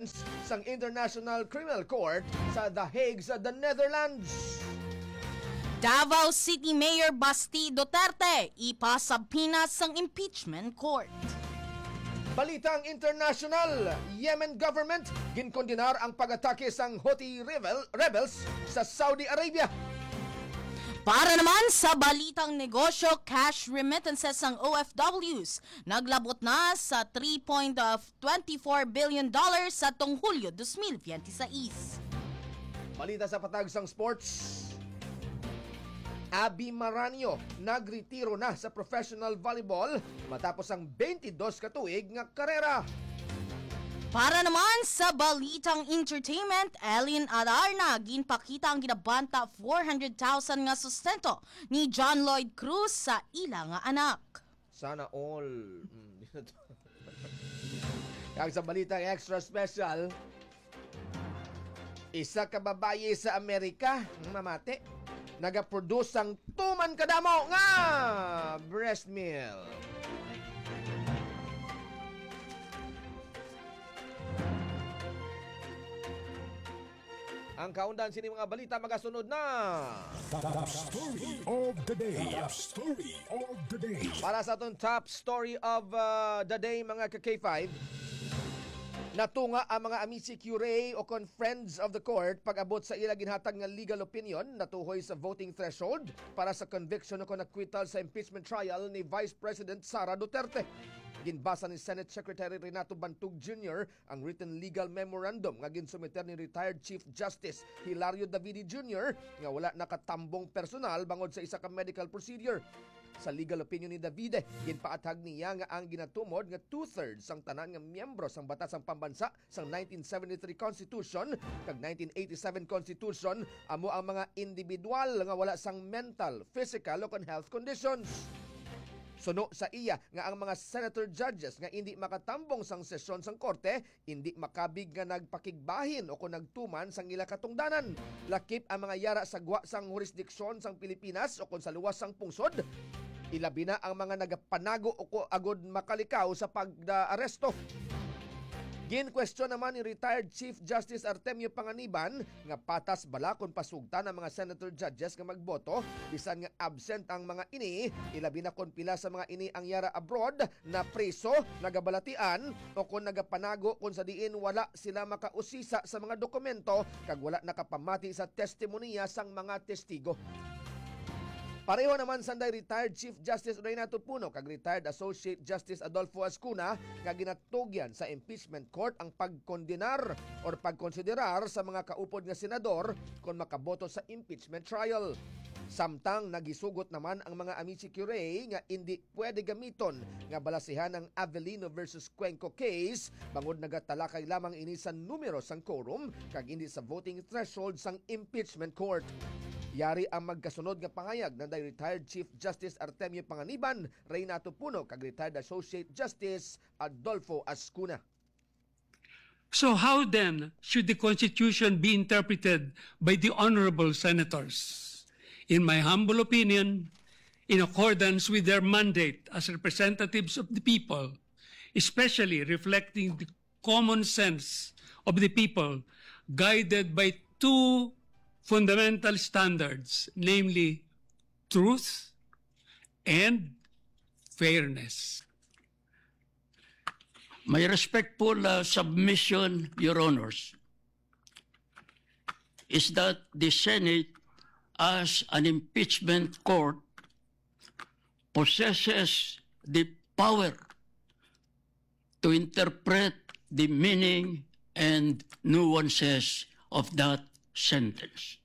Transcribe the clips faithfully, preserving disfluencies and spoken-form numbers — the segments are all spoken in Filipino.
Sessions sang International Criminal Court sa The Hague sa the Netherlands. Davao City Mayor Basti Duterte ipasabpinas sang impeachment court. Balitang international, Yemen government ginkondenar ang pag-atake sang Houthi rebel, rebels sa Saudi Arabia. Para naman sa balitang negosyo, cash remittances ng O F Ws naglabot na sa three point two four billion dollars sa tong Hulyo twenty twenty-six. Balita sa patag sang sports. Abby Maranio nagretiro na sa professional volleyball matapos ang twenty-two katuig nga karera. Para naman sa balitang entertainment, Alien Adarna ginpakita ang ginabanta four hundred thousand nga sustento ni John Lloyd Cruz sa ila nga anak. Sana all. Kaya sa balitang extra special, isa ka babae sa Amerika mamate nagaproduce ang tuman kadamo nga breast milk. Ang kaundan sini mga balita magasunod na. Top story of the day. Top story of the day. Para sa atong top story of uh, the day mga ka-K five, natunga ang mga amici curiae o kon friends of the court pag-abot sa ila ginhatag nga legal opinion natuhoy sa voting threshold para sa conviction o kon acquittal sa impeachment trial ni Vice President Sara Duterte. Ginbasa ni Senate Secretary Renato Bantug Junior ang written legal memorandum nga ginsumiter ni retired Chief Justice Hilario Davide Junior nga wala nakatambong personal bangod sa isa ka medical procedure. Sa legal opinion ni Davide, ginpaatag niya nga ang ginatumod nga two-thirds sang tanan nga miyembro sang batas sang pambansa sang nineteen seventy-three Constitution kag nineteen eighty-seven Constitution amo ang mga individual nga wala sang mental, physical o health conditions. Suno sa iya nga ang mga senator judges nga hindi makatambong sang sesyon sang korte, hindi makabig nga nagpakigbahin o kung nagtuman sang ila katungdanan. Lakip ang mga yara sa gwa sang jurisdiksyon sang Pilipinas o kung sa luwas sang pungsod. Ilabi na ang mga nagapanago o agod makalikaw sa pag-aresto. Gin-question naman ni retired Chief Justice Artemio Panganiban nga patas bala kung pasugtan ang mga senator judges nga magboto bisan nga absent ang mga ini, ilabi na kung pila sa mga ini ang yara abroad na preso, nagabalatian o kung nagapanago kung sa diin wala sila makausisa sa mga dokumento kag wala nakapamati sa testimonya sang mga testigo. Pareho naman sanday retired Chief Justice Renato Puno kag retired Associate Justice Adolfo Ascuna nga ginatugyan sa impeachment court ang pagkondenar or pagkonsiderar sa mga kaupod nga senador kung makaboto sa impeachment trial. Samtang nagisugot naman ang mga amici curiae nga hindi pwede gamiton nga balasihan ang Avellino versus Cuenco case bangod nagatalakay lamang ini sa numero sang quorum kag hindi sa voting threshold sang impeachment court. Yari ang magkasunod nga pangayag ng retired Chief Justice Artemio Panganiban, Renato Puno, kag retired Associate Justice Adolfo Ascuna. So how then should the Constitution be interpreted by the honorable senators? In my humble opinion, in accordance with their mandate as representatives of the people, especially reflecting the common sense of the people, guided by two fundamental standards, namely truth and fairness. My respectful uh, submission, Your Honors, is that the Senate, as an impeachment court, possesses the power to interpret the meaning and nuances of that sentence.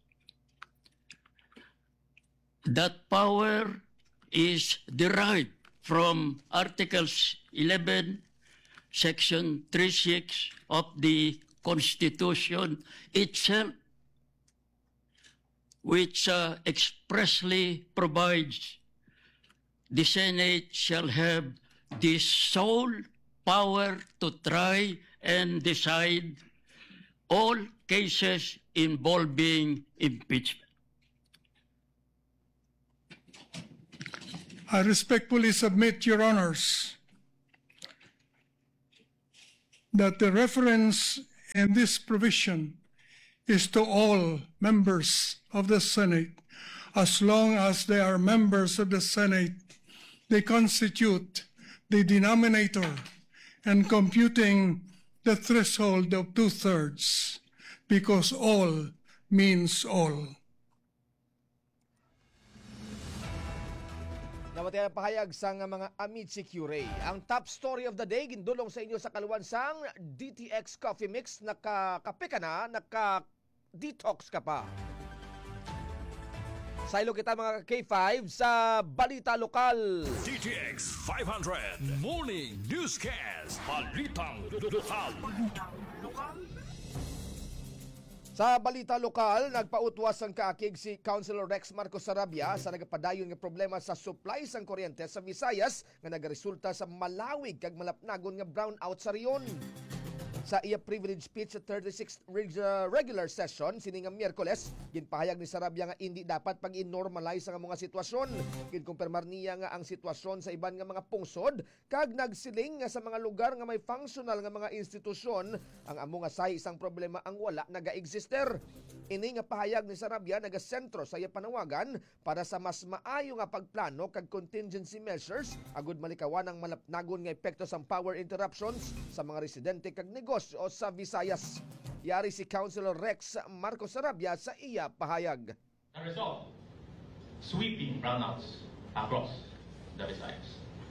That power is derived from Articles eleven, Section thirty-six of the Constitution itself, which uh, expressly provides the Senate shall have the sole power to try and decide all cases involving impeachment. I respectfully submit, Your Honors, that the reference And this provision is to all members of the Senate. As long as they are members of the Senate, they constitute the denominator and computing the threshold of two-thirds, because all means all. Namatay ang pahayag sa nga mga Amici Curie. Ang top story of the day, gindulong sa inyo sa kaluwansang D T X Coffee Mix. Nakakape ka na, naka-detox ka pa. Saylo kita mga K five sa Balita Lokal. D T X five hundred Morning Newscast. Balitang Lokal. Sa Balita Lokal, nagpautwas ang kaakig si Councilor Rex Marcos Sarabia sa nagapadayon nga problema sa supply sang kuryente sa Visayas nga nagaresulta sa malawig kag malapnagon nga brownout sa riyon. Sa iya privilege speech sa thirty-sixth regular session sining nga Miyerkules, ginpahayag ni Sarabia nga hindi dapat pag-normalize ang mga sitwasyon. Ginkumpirmar niya nga ang sitwasyon sa iban nga mga pungsod kag nagsiling nga sa mga lugar nga may functional nga mga institusyon ang amo nga say isang problema ang wala naga-exister. Ini nga pahayag ni Sarabia nagasentro sa iya panawagan para sa mas maayo nga pagplano kag contingency measures agud malikawan ang malapnagon nga epekto sa power interruptions sa mga residente kag negosyo o sa Visayas. Yari si Councilor Rex Marcos Sarabia sa iya pahayag. The result, sweeping brownouts across the Visayas.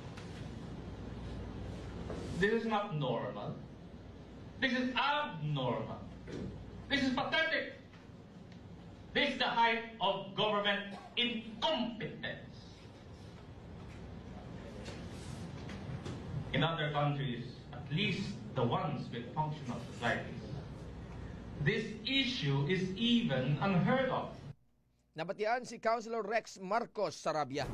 This is not normal. This is abnormal. This is pathetic. This is the height of government incompetence. In other countries, at least the ones with functional societies, this issue is even unheard of. Nabatian si Councilor Rex Marcos Sarabia.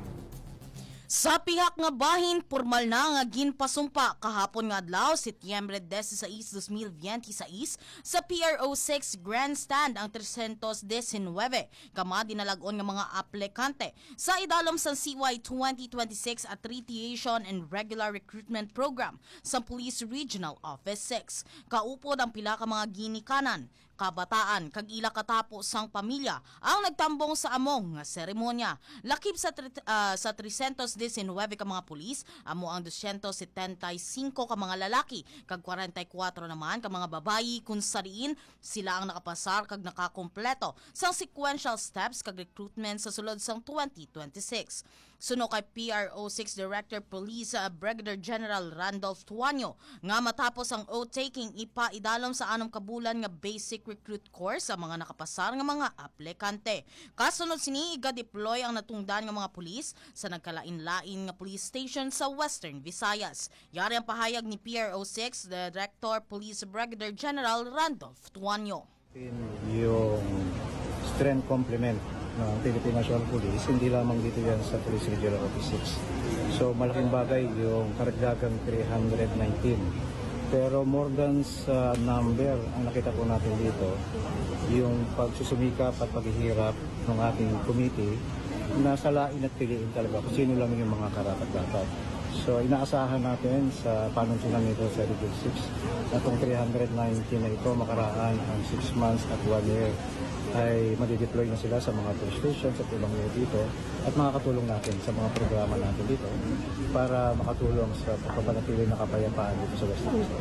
Sa pihak nga bahin, formal na nga ginpasumpa kahapon nga adlaw Setyembre desiseis, dos mil veintiséis sa P R O six Grandstand ang three hundred nineteen kama dinalagon nga mga aplikante sa idalom sa C Y twenty twenty-six at Recreation and Regular Recruitment Program sa Police Regional Office six. Kaupod ang pila ka mga ginikanan, kabataan kag ila katapo sang pamilya ang nagtambong sa among nga seremonya. Lakip sa uh, sa three hundred nineteen ka mga pulis, amo ang two hundred seventy-five ka mga lalaki kag forty-four naman ka mga babayi kun sariin sila ang nakapasar kag nakakompleto sang sequential steps kag recruitment sa sulod sang twenty twenty-six. Suno kay P R O six Director Police uh, Brigadier General Randolph Tuanyo nga matapos ang oath-taking ipaidalom sa anom ka bulan nga basic recruit course sa mga nakapasar nga mga aplikante. Kasunod sini iga-deploy ang natungdan nga mga pulis sa nagkalain-lain nga police station sa Western Visayas. Yari ang pahayag ni P R O six Director Police Brigadier General Randolph Tuanyo. Yung strength complement ng Philippine National Police, hindi lamang dito yan sa Police Regional Office six. So malaking bagay yung karagdagang three hundred nineteen. Pero more than sa number, ang nakita po natin dito, yung pagsusumikap at paghihirap ng ating committee, nasa lain at piliin talaga kung sino lang yung mga karapat-dapat. So inaasahan natin sa panuntunan nito sa Region six na itong three hundred nineteen na ito makaraan ang six months at one year ay madideploy na sila sa mga police stations at ibang lugar dito at makakatulong natin sa mga programa natin dito para makatulong sa pagpapanatili ng kapayapaan dito sa West Coast.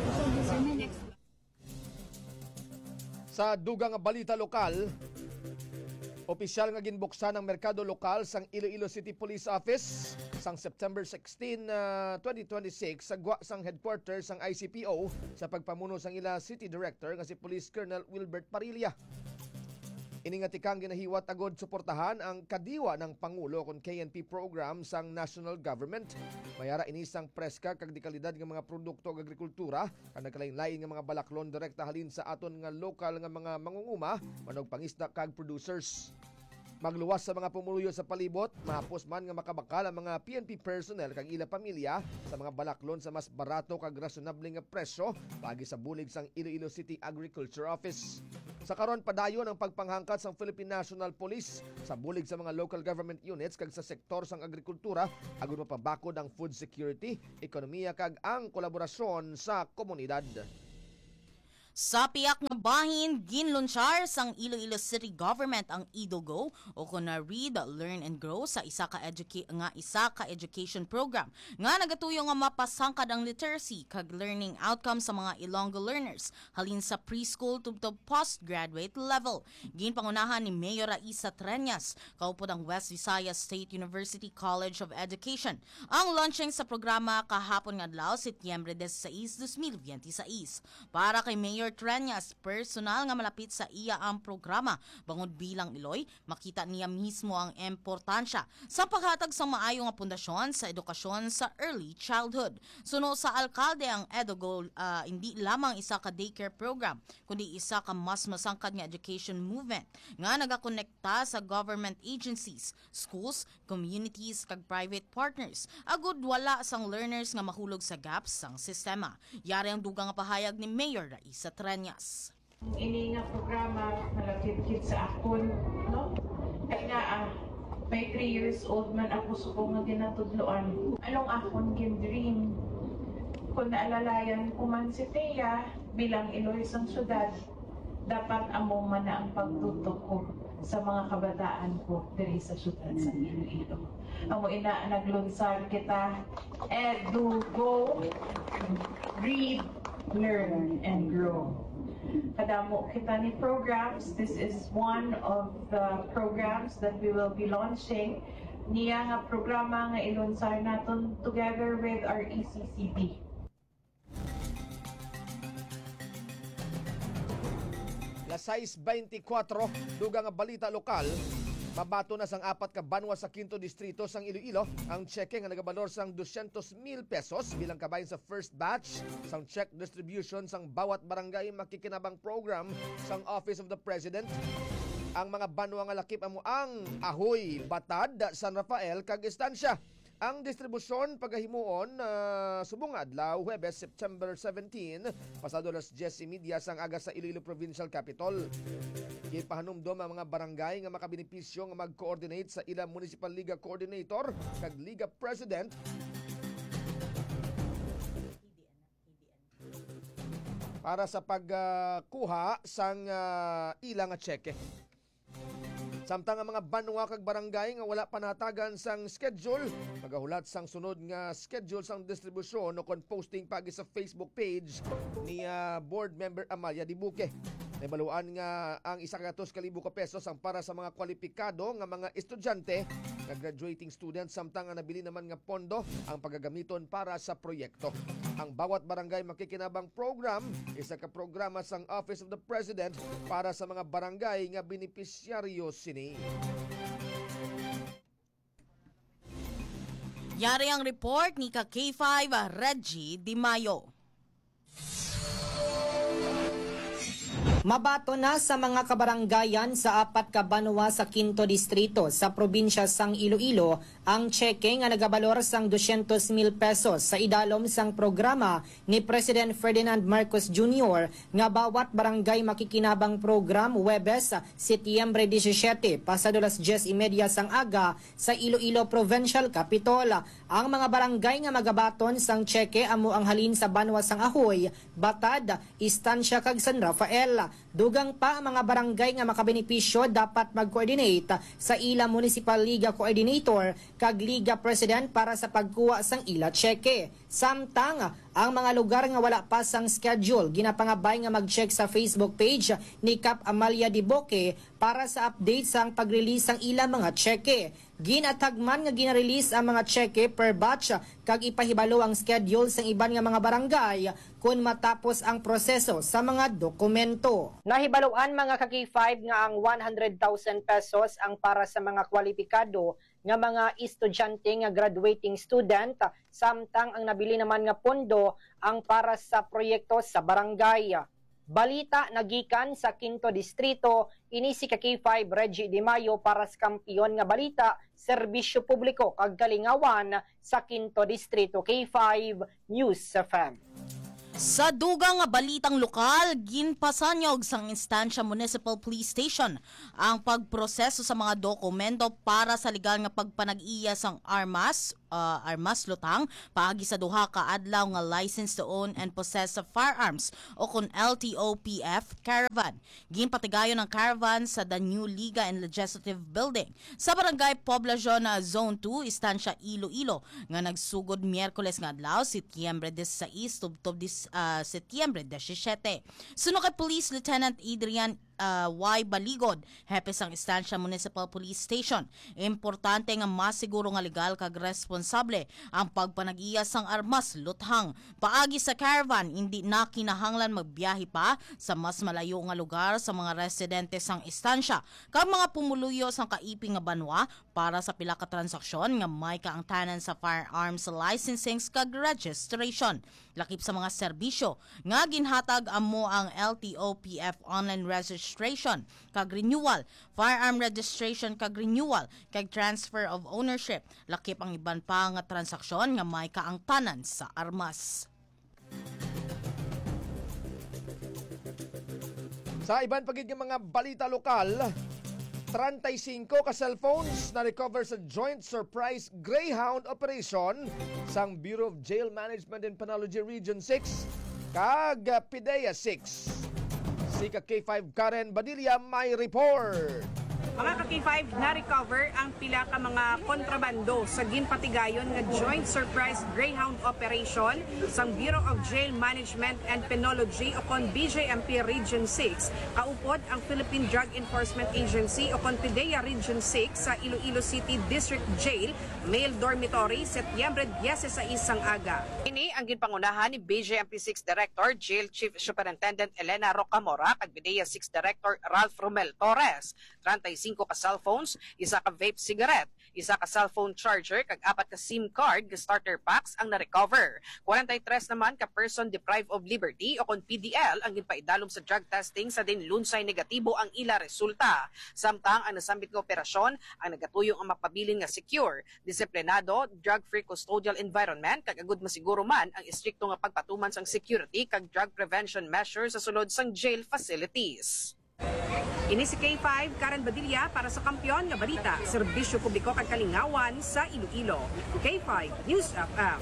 Sa dugang balita lokal, opisyal nga ginbuksan ang merkado lokal sang Iloilo City Police Office sang September sixteenth, twenty twenty-six sa gwa sang headquarters sang I C P O sa pagpamuno sang ila City Director nga si Police Colonel Wilbert Parilla. Iningatikang ginahiwat agod suportahan ang kadiwa ng Pangulo kon K N P program sang national government. Mayara inisang preska kag dekalidad nga mga produkto ag agrikultura kag nagkalain-lain nga mga balaklon direkta halin sa aton nga lokal nga mga mangunguma manog pangisda kag producers. Magluwas sa mga pumuluyo sa palibot, mahapos man nga makabakal ang mga P N P personnel kag ila pamilya sa mga balaklon sa mas barato kag reasonable nga presyo pagi sa bulig sang Iloilo City Agriculture Office. Sa karon padayon ang pagpanghangkat sang Philippine National Police sa bulig sa mga local government units kag sa sektor sang agrikultura agud mapabakod ang food security, ekonomiya kag ang kolaborasyon sa komunidad. Sa piyak nga bahin, ginlunchar sang Iloilo City Government ang EduGo o kuna Read, Learn and Grow sa isa ka educa- nga isa ka education program nga nagatuyo nga mapasangkad ang literacy kag learning outcomes sa mga Ilonggo learners halin sa preschool to, to postgraduate level. Ginpangunahan ni Mayor Raisa Treñas, kaupod ang West Visayas State University College of Education. Ang launching sa programa kahapon ngadlaw Setyembre desiseis, dos mil veintiséis. Para kay Mayor Treñas, personal nga malapit sa iya ang programa. Bangod bilang Iloy, makita niya mismo ang importansya sa paghatag sa maayo nga pundasyon sa edukasyon sa early childhood. Suno sa alkalde ang EduGo, uh, hindi lamang isa ka daycare program, kundi isa ka mas masangkad nga education movement nga nagakonekta sa government agencies, schools, communities kag private partners. Agud wala sang learners nga mahulog sa gaps sang sistema. Yari ang dugang nga pahayag ni Mayor Raisa Treñas. Ini nga programa malapit-kit sa akon, no? Ay nga, ah, may three years old man ako subong nga ginatudloan. Anong akon gin dream? Kung naalalayan ko man si Thea bilang Iloy sang syudad, dapat amo man na ang pagtutok ko sa mga kabataan ko diri sa syudad sa Iloilo. Amo ina naglunsar kita, EduGo, Read, Learn and Grow. Kadamo kita ni programs. This is one of the programs that we will be launching. Niya nga programa nga ilunsar naton together with our E C C B. Alas sais beintikwatro, dugang nga balita lokal. Mabato na sang apat ka banwa sa Quinto Distrito sang Iloilo ang cheque nga nagabalor sang dosyentos mil pesos bilang kabahin sa first batch sang check distribution sang bawat barangay makikinabang program sang Office of the President. Ang mga banwa nga lakip amo ang Ahoy, Batad, San Rafael kag Estancia. Ang distribusyon pagahimuon uh, subong adlaw Huwebes, September seventeenth, pasado alas diyes y media sang aga sa Iloilo Provincial Capital. Gipahanumdom ang mga barangay nga makabenepisyo nga mag-coordinate sa ilang Municipal Liga Coordinator kag Liga President para sa pagkuha uh, sang uh, ilang cheque. Samtang ang mga banwa kag barangay nga wala panatagan sang schedule, magahulat sang sunod nga schedule sang distribusyon o kon posting pagi sa Facebook page ni uh, board member Amalia Dibuque. Nabaluan nga ang isa ka tos kalibo ka pesos ang para sa mga kwalipikado nga mga estudyante nga graduating students, samtang ang nabili naman nga pondo ang pagagamiton para sa proyekto. Ang bawat barangay makikinabang program, isa ka programa sang Office of the President para sa mga barangay nga benepisyaryo sini. Yari ang report ni ka K five Reggie Di Mayo. Mabato na sa mga kabaranggayan sa apat ka banwa sa Quinto Distrito sa probinsya sang Iloilo ang cheque nga nagabalor sang dosyentos mil pesos sa idalom sang programa ni President Ferdinand Marcos Junior nga bawat barangay makikinabang program Huwebes, Setyembre disisyete, pasado alas diyes y media sang aga sa Iloilo Provincial Capital. Ang mga barangay nga magabaton sang cheque amo ang halin sa banwa sang Ahoy, Batad, Estancia kag San Rafael. Dugang pa ang mga barangay nga makabenepisyo dapat mag-coordinate sa ila Municipal Liga Coordinator kag Liga President para sa pagkuha sang ila cheque. Samtang ang mga lugar nga wala pa sang schedule, ginapangabay nga mag-check sa Facebook page ni Kap Amalia Dibuque para sa update sang pag-release sang ila mga cheque. Ginatagman nga ginarelease ang mga cheque per batch kag ipahibalo ang schedule sang iban nga mga barangay kung matapos ang proseso sa mga dokumento. Nahibaluan mga ka K five nga ang one hundred thousand pesos ang para sa mga kwalipikado nga mga estudyante nga graduating student, samtang ang nabili naman nga pondo ang para sa proyekto sa barangay. Balita nagikan sa Quinto Distrito, ini si ka K five Reggie Di Mayo para sa kampiyon nga balita, serbisyo publiko kag kalingawan sa Quinto Distrito. K five News F M. Sa dugang nga balitang lokal, ginpasanyog sang Instansya Municipal Police Station ang pagproseso sa mga dokumento para sa legal nga pagpanag-iya sang armas, uh, armas lutang paagi sa duha ka adlaw nga license to own and possess of firearms o kun L T O P F caravan. Ginpatigayon ang caravan sa The New Liga and Legislative Building sa Barangay Poblacion na Zone two, Istansya Iloilo nga nagsugod Miyerkules nga adlaw, Setyembre disiseis tubtob dis uh, Setyembre disisyete. Suno kay Police Lieutenant Adrian uh, Y. Baligod, hepe sang Istansya Municipal Police Station. Importante nga masiguro nga legal kag responsable ang pagpanag-iya sang armas luthang. Paagi sa caravan, hindi na kinahanglan magbiyahe pa sa mas malayo nga lugar sa mga residente sang istansya kag mga pumuluyo sang kaiping nga banwa para sa pila ka transaksyon nga may kaangtanan sa firearms licensing kag registration. Lakip sa mga serbisyo nga ginhatag amo ang L T O P F online registration kag renewal, firearm registration kag renewal kag transfer of ownership. Lakip ang iban pa nga transaksyon nga may kaangtanan sa armas. Sa iban pagid nga mga balita lokal, thirty-five ka cellphones na recover sa Joint Surprise Greyhound Operation sang Bureau of Jail Management and Penology Region six kag PIDEA six. Si ka K five Karen Badilla may report. Mga ka-K five, na-recover ang pila ka mga kontrabando sa ginpatigayon nga Joint Surprise Greyhound Operation sang Bureau of Jail Management and Penology o kon B J M P Region six, kaupod ang Philippine Drug Enforcement Agency o kon PIDEA Region six sa Iloilo City District Jail, Male Dormitory, Setyembre disiseis sang aga. Ini ang ginpangunahan ni B J M P six Director, Jail Chief Superintendent Elena Rocamora kag PIDEA six Director Ralph Romel Torres. thirty-five ka cellphones, isa ka vape cigarette, isa ka cellphone charger, kag apat ka SIM card, ka starter packs ang na-recover. forty-three naman ka person deprived of liberty o kon P D L ang ginpaidalom sa drug testing sa din lunsay negatibo ang ila resulta. Samtang ang nasambit nga operasyon ang nagatuyong ang mapabilin nga secure, disiplinado, drug-free custodial environment, kag agud masiguro man ang istrikto nga pagpatuman sang security kag drug prevention measures sa sulod sang jail facilities. Ini si K five Karen Badilla para sa Kampiyon nga Balita, Serbisyo Publiko kag Kalingawan sa Iloilo. K five News F M.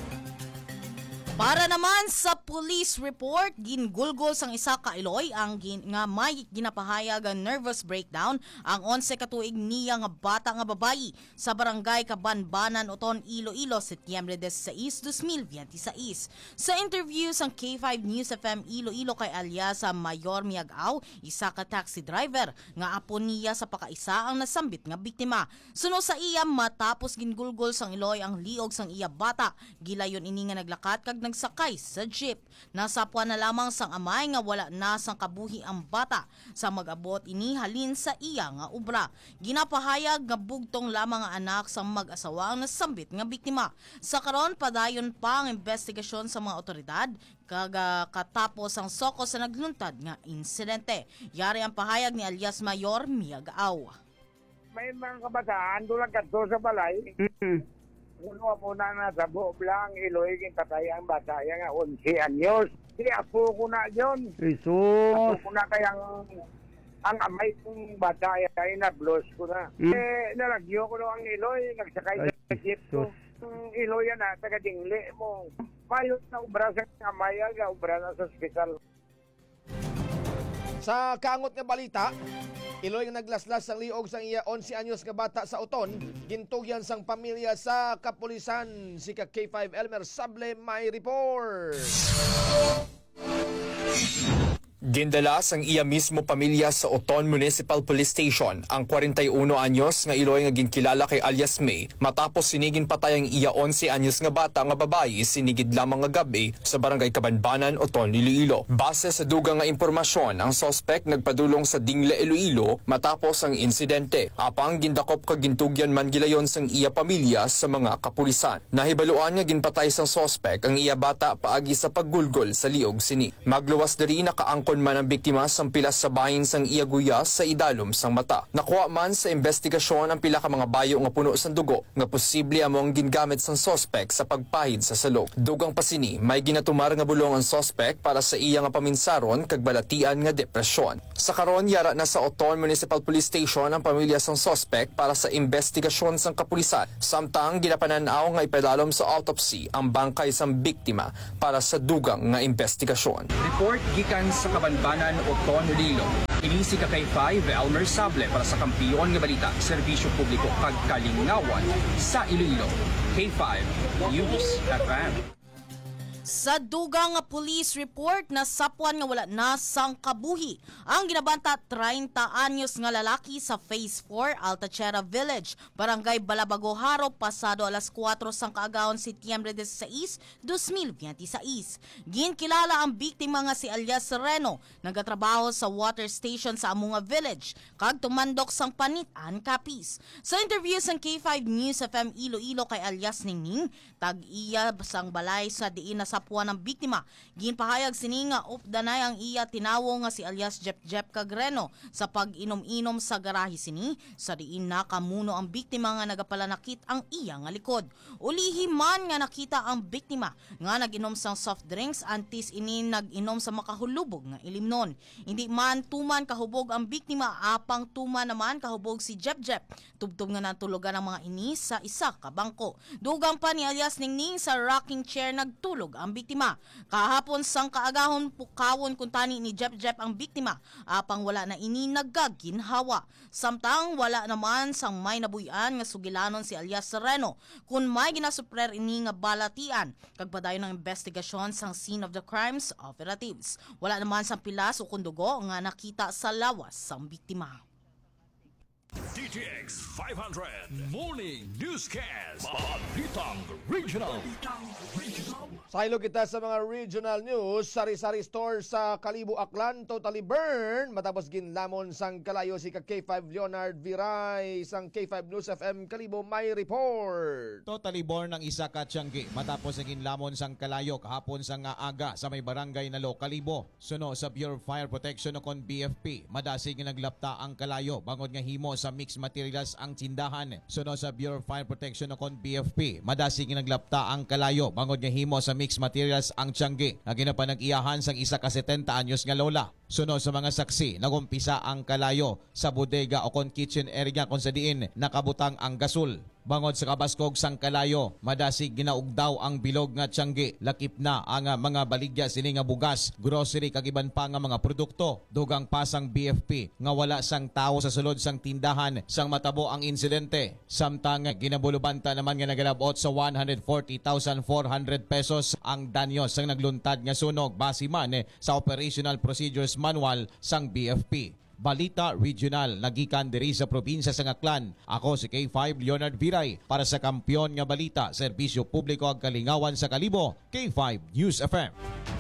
Para naman sa police report, gingulgol sang isa ka Iloy ang gin, nga may ginapahayag ang nervous breakdown ang eleven katuig niya nga bata nga babayi sa barangay Kabanbanan, Oton, Iloilo, Setyembre disiseis, twenty twenty-six. Sa interview sang K five News F M Iloilo kay alias sa Mayor Miagaw, isa ka taxi driver nga apo niya sa pakaisa ang nasambit nga biktima. Suno sa iya matapos gingulgol sang Iloy ang liog sang iya bata, gilayon ini nga naglakat kag nagsakay sa jeep. Nasapwa na lamang sang amay nga wala na sang kabuhi ang bata sa mag-abot ini halin sa iya nga ubra. Ginapahayag nga bugtong lamang ang anak sang mag-asawa ang nasambit nga biktima. Sa karon padayon pa ang investigasyon sa mga otoridad kaga katapos ang soko sa nagluntad nga insidente. Yari ang pahayag ni alias Mayor Miagaw. May mga kabataan doon lang kadto sa balay. Mm-hmm. Uno po na nasa buob lang, Iloy, patay ang bata nga eleven anyos. Di apo ko na yun. Jesus! Apo ko na kayang ang amay kong bata ay na-blows ko na. Mm. Eh, nalagyo ko na ang Iloy, nagsakay ay, sa jeep ko. Ang Iloy yan na, taga-dingli mo. Mayot na ubra sa amay, aga ubra na sa ospital. Sa kaangot nga balita, Iloy nga naglaslas sang liog sang iya eleven anyos nga bata sa Oton, gintugyan sang pamilya sa kapulisan. Si ka K five Elmer Sable may report. Gindalas ang iya mismo pamilya sa Oton Municipal Police Station ang forty-one anyos nga Iloy nga ginkilala kay alias May matapos sinigin patay ang iya eleven anyos nga bata nga babayi sinigid lamang nga gabi sa barangay Kabanbanan, Oton, Iloilo. Base sa dugang nga impormasyon, ang suspect nagpadulong sa Dingle, Iloilo matapos ang insidente. Apang gindakop kag gintugyan man gilayon sang iya pamilya sa mga kapulisan. Nahibaluan nga ginpatay sang suspect ang iya bata paagi sa paggulgol sa liog sini. Magluwas diri nakaangkon Gipadayon man ang biktima sang pila sa bahin sang iyaguya sa idalom sang mata. Nakuha man sa investigasyon ang pila ka mga bayo nga puno sang dugo nga posible among gingamit sang sospek sa pagpahid sa salok. Dugang pasini may ginatumar nga bulong ang sospek para sa iya nga paminsaron kag balatian nga depresyon. Sa karon yara na sa Oton Municipal Police Station ang pamilya sang sospek para sa investigasyon sang kapulisan. Samtang ginapananaw nga ipadalom sa autopsy ang bangkay sang biktima para sa dugang nga investigasyon. Report gikan sa Kabanbanan, Oton, Iloilo. Ini si K five Elmer Sable para sa Kampiyon nga Balita, Serbisyo Publiko kag Kalingawan sa Iloilo. K five News F M. Sa dugang nga police report na sapwan nga wala na sang kabuhi ang ginabanta thirty anyos nga lalaki sa Phase four Altachera Village, Barangay Balabago, Haro, pasado alas kuwatro sang kaagahon Setyembre sixteen, twenty twenty-six. Ginkilala ang biktima nga si Alias Sereno, nagatrabaho sa water station sa Amunga Village, kag tumandok sang panitan kapis. Sa interview sang K five News F M Iloilo kay Alias Ningning, tag-iya sang balay sa diin na sapuan ng biktima. Ginpahayag sini nga updanay ang iya tinawo nga si Alias Jep Jep Cagreno sa pag-inom-inom sa garahe sini, sa diin nakamuno ang biktima nga nagapalanakit ang iya nga likod. Ulihi man nga nakita ang biktima nga nag-inom sang soft drinks antis ini nag-inom sa makahulubog nga ilimnon. Hindi man tuman kahubog ang biktima, apang tuman naman kahubog si Jep Jep. Tubtob nga natulugan ang mga ini sa isa ka bangko. Dugang pa ni Alias Ningning sa rocking chair nagtulog ang biktima. Kahapon sang kaagahon pukawon kung tani ni Jep Jep ang biktima, apang wala na ini nagaginhawa. Samtang wala naman sang may nabuyan nga sugilanon si Alias Sereno kung may ginasuprer ini nga balatian kag padayon ng investigasyon sang scene of the crimes operatives. Wala naman sang pilas o kundugo nga nakita sa lawas sang biktima. D T X five hundred Morning Newscast. Balitang Regional. Sahilo kita sa mga regional news. Sari-sari store sa Kalibo, Aklan totally burn matapos ginlamon sang kalayo si K five Leonard Viray sang K five News F M Kalibo may report. Totally burn ang isa ka tiyanggi matapos ang ginlamon sang kalayo kahapon sang aga sa may barangay na Lo, Kalibo. Suno sa Bureau of Fire Protection o kon B F P, madasig nga naglapta ang kalayo bangod nga himo sa mixed materials ang tindahan. Suno sa Bureau of Fire Protection o kon B F P, madasig nga naglapta ang kalayo bangod nga himo sa mixed materials ang tiyanggi na ginapanag-iyahan sang isa ka setenta anyos nga lola. Suno sa mga saksi, nagumpisa ang kalayo sa bodega o kon kitchen area kung sa diin nakabutang ang gasol. Bangod sa kabaskog sang kalayo, madasig ginaugdaw ang bilog nga tiyanggi. Lakip na ang mga baligya sini nga bugas, grocery kag iban pa nga mga produkto. Dugang pasang B F P nga wala sang tao sa sulod sang tindahan sang matabo ang insidente. Samtang ginabulubanta naman nga nagalabot sa one hundred forty thousand four hundred pesos ang danyo sang nagluntad nga sunog base man sa Operational Procedures Manual sang B F P. Balita Regional, nagikan diri sa probinsya sa Aklan. Ako si K five Leonard Viray para sa Kampiyon nga Balita, Serbisyo Publiko ag Kalingawan sa Kalibo, K five News F M.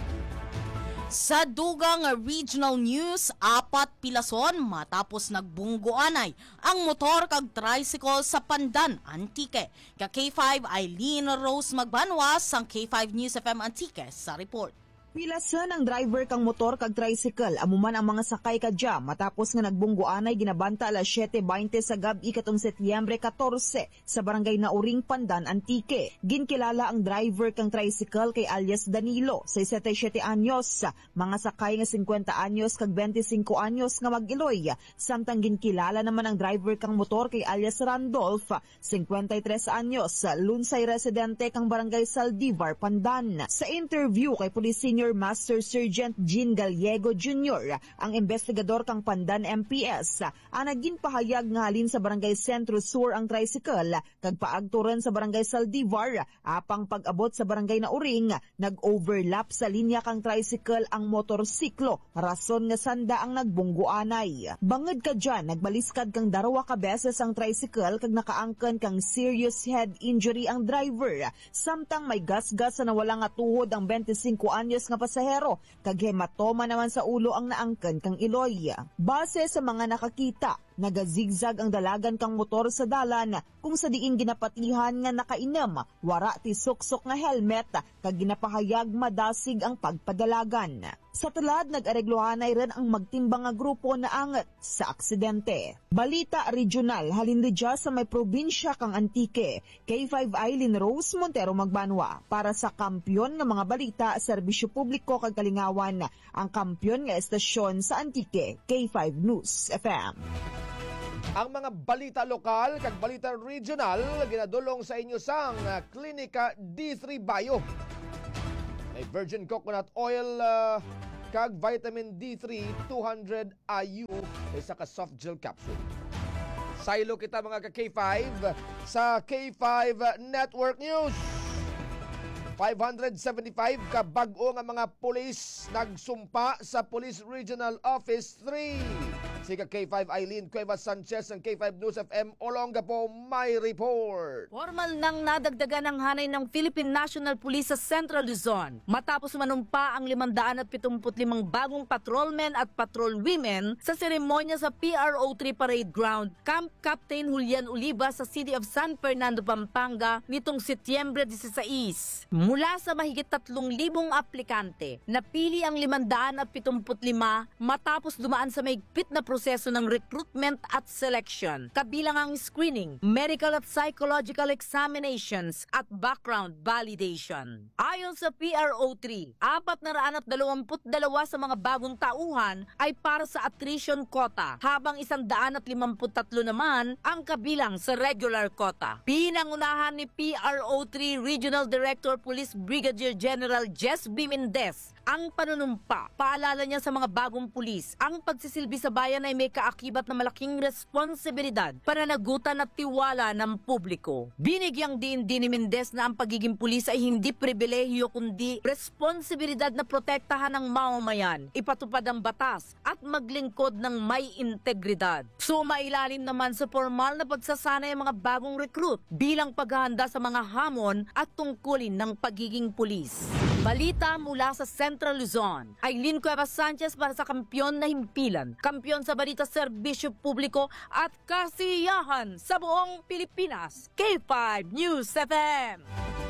Sa dugang regional news, apat pilason matapos nagbunggoanay ang motor kag tricycle sa Pandan, Antique. Ka K five Eileen Rose Magbanwa sang K five News F M Antique sa report. Pilasan ang driver kang motor kag tricycle amuman ang mga sakay kadya matapos nga nagbunggoanay ginabanta alas siyete beinte sa gabi katong Setyembre katorse sa barangay Nauring, Pandan, Antique. Ginkilala ang driver kang tricycle kay alias Danilo, sesenta y siete anyos, mga sakay nga fifty anyos kag twenty-five anyos nga mag-Iloy. Samtang ginkilala naman ang driver kang motor kay alias Randolph, fifty-tres anyos, lunsay residente kang barangay Saldivar, Pandan. Sa interview kay Police Senior Master Sergeant Jean Gallego Junior, ang investigador kang Pandan M P S, ang naging pahayag nga halin sa barangay Centro Sur ang tricycle kag paagturan sa barangay Saldivar, apang pag-abot sa barangay Nauring nag-overlap sa linya kang tricycle ang motorsiklo, rason nga sanda ang nagbunggoanay. Bangod ka dyan, nagbaliskad kang darawa ka beses ang tricycle kag nakaangkan kang serious head injury ang driver, samtang may gasgas na nawala nga tuhod ang twenty-five anyos nga pasahero kag hematoma naman sa ulo ang naangkan kang Iloy. Base sa mga nakakita, Nagazigzag ang dalagan kang motor sa dalan kung sa diing ginapatihan nga nakainem, wara ti suksok nga helmet kag ginapahayag madasig ang pagpadalagan. Sa tulad, nag-areglohanay rin ang magtimbang nga grupo na angat sa aksidente. Balita Regional, halindidya sa may probinsya kang Antique, K five Eileen Rose Montero Magbanwa. Para sa kampyon ng mga balita, serbisyo publiko kag kalingawan, ang kampyon nga estasyon sa Antique, K five News F M. Ang mga balita lokal kag balita regional ginadulong sa inyo sang Klinika D three Bio. May virgin coconut oil uh, kag vitamin D three two hundred I U isa ka soft gel capsule. Saylo kita mga ka K five sa K five Network News. five seventy-five ka bag-o nga mga pulis nagsumpa sa Police Regional Office three. Sika K five Eileen Cuevas Sanchez ng K five News F M Olongapo may report. Formal nang nadagdagan ang hanay ng Philippine National Police sa Central Luzon matapos manumpa ang limang daan at pitungput limang bagong patrolmen at patrol women sa seremonya sa P R O three Parade Ground, Camp Captain Julian Oliva sa City of San Fernando, Pampanga nitong Setyembre disiseis. Mula sa mahigit tatlong libong aplikante, napili ang limang daan at pitungput lima matapos dumaan sa mahigpit na proseso ng recruitment at selection, kabilang ang screening, medical at psychological examinations at background validation. Ayon sa P R O three, apat na raan at dalawamput dalawa sa mga bagong tauhan ay para sa attrition quota, habang isang daan at limamput tatlo naman ang kabilang sa regular quota. Pinangunahan ni P R O three Regional Director Police Brigadier General Jess B. Mendez ang panunumpa. Paalala niya sa mga bagong pulis, ang pagsisilbi sa bayan ay may kaakibat na malaking responsibilidad, pananagutan at tiwala ng publiko. Binigyang diin din ni Mendez na ang pagiging pulis ay hindi pribilehiyo kundi responsibilidad na protektahan ng mamamayan, ipatupad ang batas at maglingkod ng may integridad. Sumailalim naman sa formal na pagsasanay ang mga bagong recruit bilang paghahanda sa mga hamon at tungkulin ng pagiging pulis. Balita mula sa Central Luzon. Eileen Cuevas Sanchez para sa Kampyon na Himpilan, Kampyon sa Balita Serbisyo Publiko at Kasiyahan sa buong Pilipinas. K five News F M.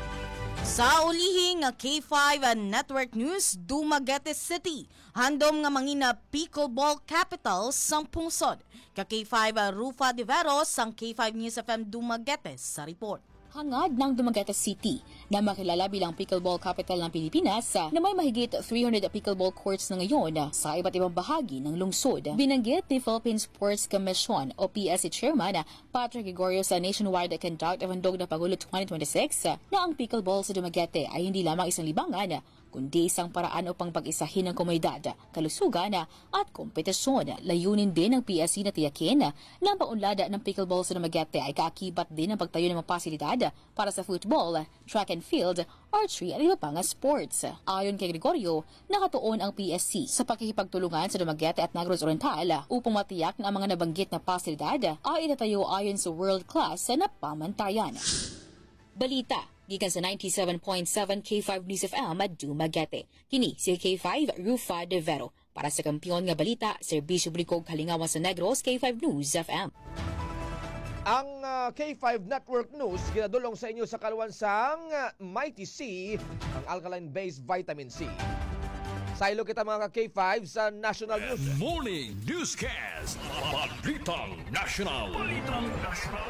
Sa ulihing nga K five Network News, Dumaguete City, handom nga mangina pickleball capital sang pungsod. Ka K five Rufa de Veros sang K five News F M Dumaguete sa report. Hangad ng Dumaguete City na makilala bilang pickleball capital ng Pilipinas na may mahigit three hundred pickleball courts na ngayon sa iba't ibang bahagi ng lungsod. Binanggit ni Philippine Sports Commission o P S C Chairman Patrick Gregorio sa nationwide conduct of Handog na Pagulo twenty twenty-six na ang pickleball sa Dumaguete ay hindi lamang isang libangan kundi isang paraan upang pag-isahin ng komunidad, kalusugan at kompetisyon. Layunin din ng P S C na tiyakin na ang paunlad ng pickleball sa Dumaguete ay kaakibat din ng pagtayo ng mga pasilidad para sa football, track and field, archery at iba pang sports. Ayon kay Gregorio, nakatuon ang P S C sa pakikipagtulungan sa Dumaguete at Negros Oriental upang matiyak na ang mga nabanggit na pasilidad ay itatayo ayon sa world-class na pamantayan. Balita gikan sa ninety-seven point seven K five News F M at Dumaguete. Kini si K five Rufa de Vero. Para sa Kampyon nga Balita, Serbisyo Publiko Kalingawan sa Negros, K five News F M. Ang uh, K five Network News ginadulong sa inyo sa kaluwansang uh, Mighty C, ang alkaline-based vitamin C. Saylo kita mga K five sa National News. Morning Newscast. Balitang National. Balitang National.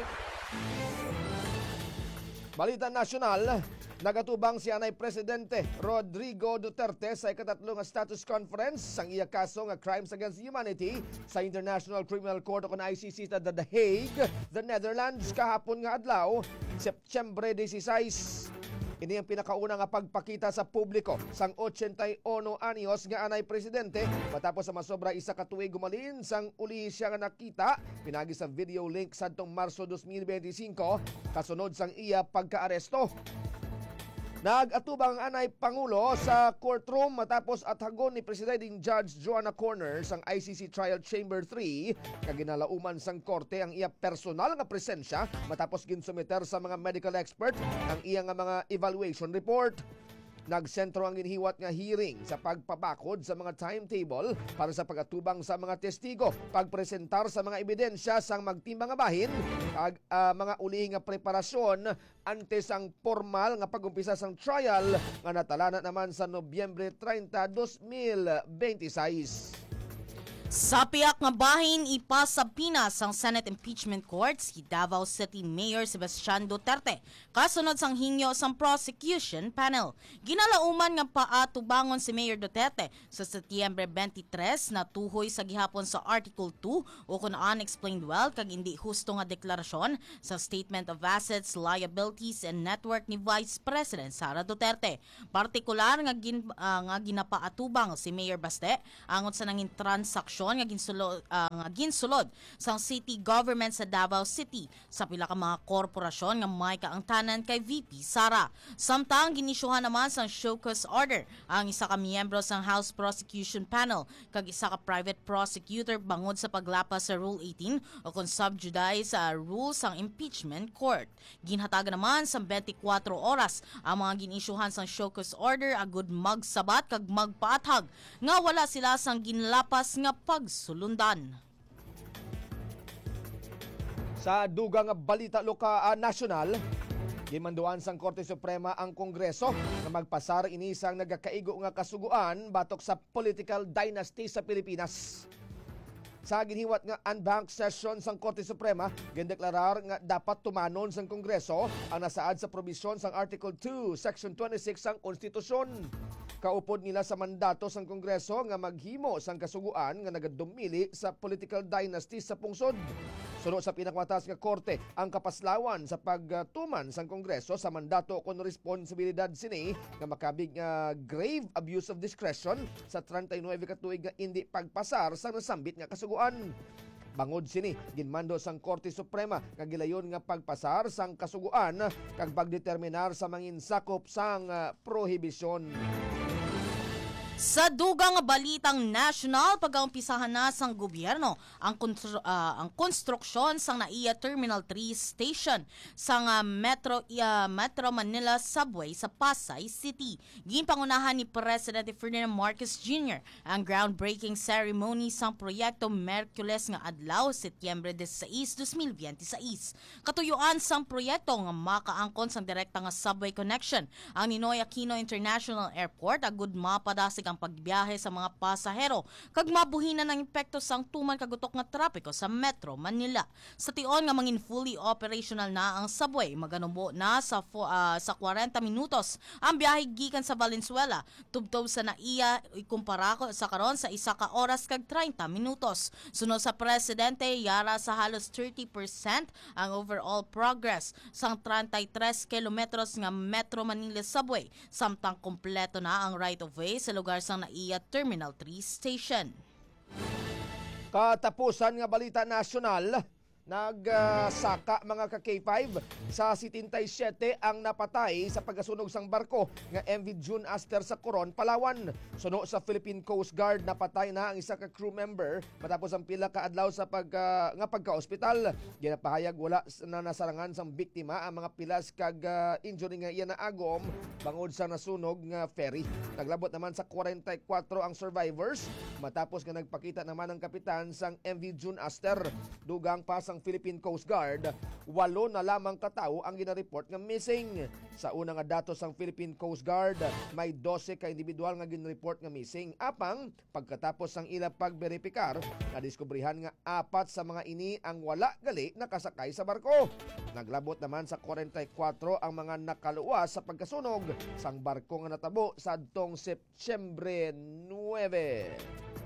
Balita National, nagatubang si Anay Presidente Rodrigo Duterte sa ikatatlong status conference sang iya kaso nga crimes against humanity sa International Criminal Court o I C C sa The Hague, the Netherlands kahapon nga adlaw, Setyembre disiseis. Ini ang pinakauna nga pagpakita sa publiko sang eighty-one anyos nga Anay Presidente matapos sa masobra isa ka tuig gumalin sang uli siya nga nakita pinagi sa video link sadtong Marso twenty twenty-five kasunod sang iya pagkaaresto. Nag-atubang ang Anay Pangulo sa courtroom matapos athagon ni Presiding Judge Joanna Corner sang I C C Trial Chamber three kaginalauman sang korte ang iya personal nga presensya matapos ginsumiter sa mga medical expert ang iya nga mga evaluation report. Nagsentro ang ginhiwat nga hearing sa pagpabakod sa mga timetable para sa pagatubang sa mga testigo, pagpresentar sa mga ebidensya sang magtimbang nga bahin, ag uh, mga uli nga preparasyon antes ang formal nga pagumpisa sang trial nga natalana naman sa Nobyembre treinta, dos mil veintiséis. Sa piyak nga bahin, ipas sa Pinas ang Senate Impeachment Court si Davao City Mayor Sebastian Duterte kasunod sang hingyo sang prosecution panel. Ginalauman nga paatubangon si Mayor Duterte sa Setyembre twenty-tres na tuhoy sa gihapon sa Article two o kung unexplained wealth kag hindi husto nga deklarasyon sa Statement of Assets, Liabilities and Network ni Vice President Sara Duterte. Partikular nga, gin, uh, nga ginapaatubang si Mayor Baste angon sa nanging transaksyon nga ginsulod, uh, nga ginsulod sang city government sa Davao City sa pila ka mga korporasyon nga may kaangtanan kay V P Sara. Samtang ginisyuhan naman sang show cause order ang isa ka miyembro sang House Prosecution Panel kag isa ka private prosecutor bangod sa paglapas sa Rule eighteen o kung subjudice sa uh, rules sang impeachment court. Ginhatagan naman sa twenty-four oras ang mga ginisyuhan sang show cause order agud magsabat kag magpaathag nga wala sila sang ginlapas nga pagsulundan. Sa dugang balita loka uh, nasyonal, gimanduan sang Korte Suprema ang Kongreso na magpasar ini sang nagakaigo nga kasuguan batok sa political dynasty sa Pilipinas. Sa ginhiwat nga unbanked session sang Korte Suprema, gindeklarar nga dapat tumanon sang Kongreso ang nasaad sa probisyon sang Article two, Section twenty-six sang Konstitusyon. Kaupod nila sa mandato sang Kongreso nga maghimo sang kasuguan nga nagadumili sa political dynasty sa pungsod. Sunod sa pinakamatas nga korte, ang kapaslawan sa pagtuman sang Kongreso sa mandato kon responsibilidad sini nga makabig nga grave abuse of discretion sa thirty-nine ka tuig nga hindi pagpasar sang nasambit nga kasuguan. Bangod sini, ginmando sang Korte Suprema nga gilayon nga pagpasar sang kasuguan kag pagdeterminar sa manginsakop sang uh, prohibisyon. Sa dugang balitang national, pag-aumpisahan na sang gobyerno ang, konstru- uh, ang konstruksyon sang NAIA Terminal three Station sang uh, Metro, uh, Metro Manila Subway sa Pasay City. Ginpangunahan ni Presidente Ferdinand Marcos Junior ang groundbreaking ceremony sang proyekto Merkules nga adlaw, Setyembre sixteen, dos mil veintiséis. Katuyuan sang proyekto nga makaangkon sang direkta nga subway connection ang Ninoy Aquino International Airport agud mapadasig ang pagbiyahe sa mga pasahero kag mabuhinan ng epekto sang tuman kagutok nga trapiko sa Metro Manila. Sa tion nga mangin fully operational na ang subway, maganubo na sa uh, sa forty minutos ang biyahe gikan sa Valenzuela tubtob sa NAIA ikumpara ko sa karon sa isa ka oras kag thirty minutos. Sunod sa presidente, yara sa halos thirty percent ang overall progress sang thirty-three kilometros nga Metro Manila subway samtang kompleto na ang right of way sa lugar sang NAIA Terminal three Station. Katapusan nga balita nasyonal, nagsaka uh, mga ka K five sa seventy-seven ang napatay sa pagkasunog sang barko nga M V June Aster sa Coron, Palawan. Suno sa Philippine Coast Guard, napatay na ang isa ka crew member matapos ang pila ka adlaw sa pag uh, nga pagka-ospital. Ginapahayag wala na nasarangan sang biktima ang mga pilas kag uh, injury nga iya na agom bangod sa nasunog nga ferry. Naglabot naman sa forty-four ang survivors matapos nga nagpakita naman ang kapitan sang M V June Aster. Dugang pa sang Philippine Coast Guard, walo na lamang katao ang ginareport nga missing. Sa una nga datos sang Philippine Coast Guard, may twelve ka individual nga ginreport nga missing. Apang pagkatapos sang ila pagberipikar, nadiskubrihan nga apat sa mga ini ang wala gali nakasakay sa barko. Naglabot naman sa forty-four ang mga nakaluwas sa pagkasunog sang barko nga natabo sa adtong Setyembre nine.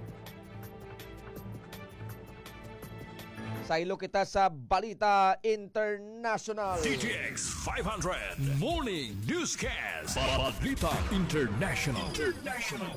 Saylo kita sa Balita International. D T X five hundred Morning Newscast. Balita International. International.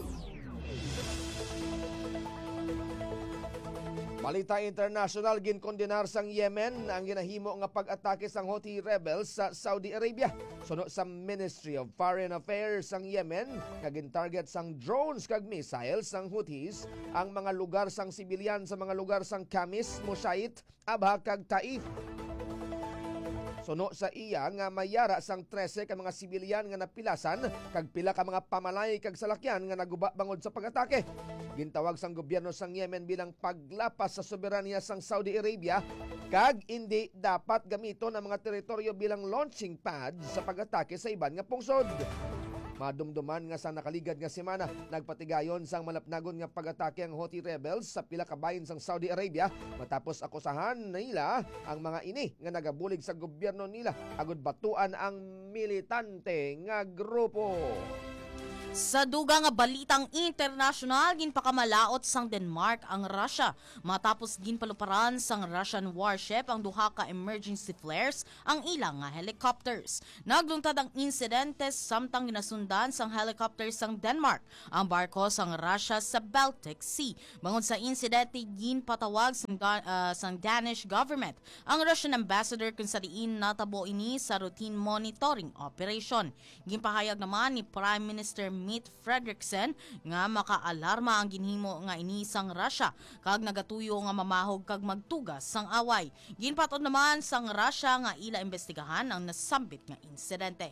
Balita International, ginkondenar sang Yemen ang ginahimo nga pag-atake sang Houthi rebels sa Saudi Arabia. Suno sa Ministry of Foreign Affairs sang Yemen, kagin target sang drones kag missiles sang Houthis ang mga lugar sang sibilyan sa mga lugar sang Kamis, Mushait, Abha kag Taif. Suno sa iya nga mayara sang trese ka mga sibilyan nga napilasan kag pila ka mga pamalay kag salakyan nga naguba bangod sa pag-atake. Gintawag sang gobyerno sang Yemen bilang paglapas sa soberanya sang Saudi Arabia kag hindi dapat gamiton ang mga teritoryo bilang launching pad sa pag-atake sa iban nga pungsod. Madumduman nga sa nakaligad nga semana, nagpatigayon sang malapnagon nga pag-atake ang Houthi rebels sa pila ka bahin sang Saudi Arabia matapos akusahan nila ang mga ini nga nagabulig sa gobyerno nila agud batuan ang militante nga grupo. Sa duga nga balitang internasyonal, ginpakamalaot sang Denmark ang Russia. Matapos ginpaluparan sang Russian warship ang duha ka emergency flares ang ilang nga helicopters. Naglungtad ang insidente samtang ginasundan sang helicopters sang Denmark ang barko sang Russia sa Baltic Sea. Bangod sa insidente, ginpatawag sang, uh, sang Danish government ang Russian ambassador kung sa diin natabo ini sa routine monitoring operation. Ginpahayag naman ni Prime Minister Mette Frederiksen nga makaalarma ang ginhimo nga ini sang Russia kag nagatuyo nga mamahog kag magtugas sang away. Ginpatod naman sang Russia nga ila imbestigahan ang nasambit nga insidente.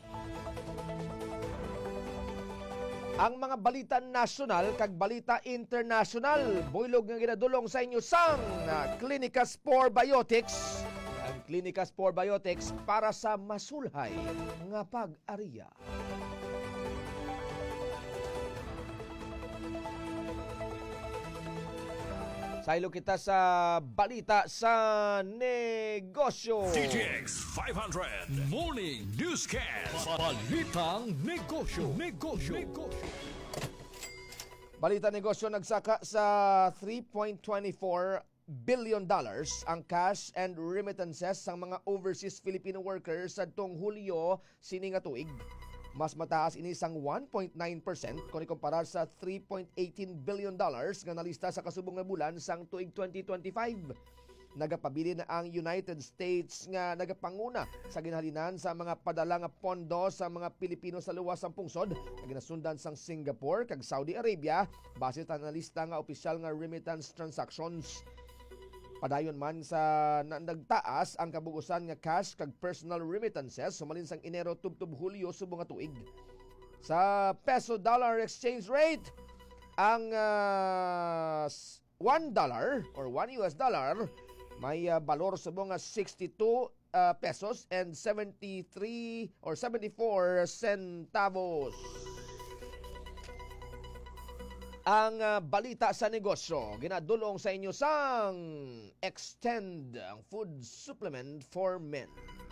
Ang mga balita nasyonal kag balita internasyonal, buylog nga ginadulong sa inyo sang uh, Clinicas for Biotics. Ang Clinicas for Biotics para sa masulhay nga pag-ariya. Saylo kita sa balita sa negosyo. D T X five hundred Morning Newscast. Balitang negosyo. Negosyo. Negosyo. Balita negosyo, nagsaka sa three point two four billion dollars ang cash and remittances sang mga overseas Filipino workers sa tong Hulyo sini nga tuig. Mas mataas ini sang one point nine percent kung ikumpara sa three point one eight billion dollars nga nalista sa kasubong nga bulan sang tuig twenty twenty-five. Nagapabili na ang United States nga nagapanguna sa ginhalinan sa mga padala nga pondo sa mga Pilipino sa luwas sang pungsod, nga ginasundan sang Singapore kag Saudi Arabia base sa nalista nga opisyal nga remittance transactions. Padayon man sa na, nagtaas ang kabugusan nga cash kag personal remittances sumalin sang Enero tubtub Hulyo subong nga tuig. Sa peso dollar exchange rate, ang uh, one dollar or one U S dollar may uh, balor subong nga sixty-two uh, pesos and seventy-three or seventy-four centavos. Ang uh, balita sa negosyo, ginadulong sa inyo sang Extend, ang food supplement for men.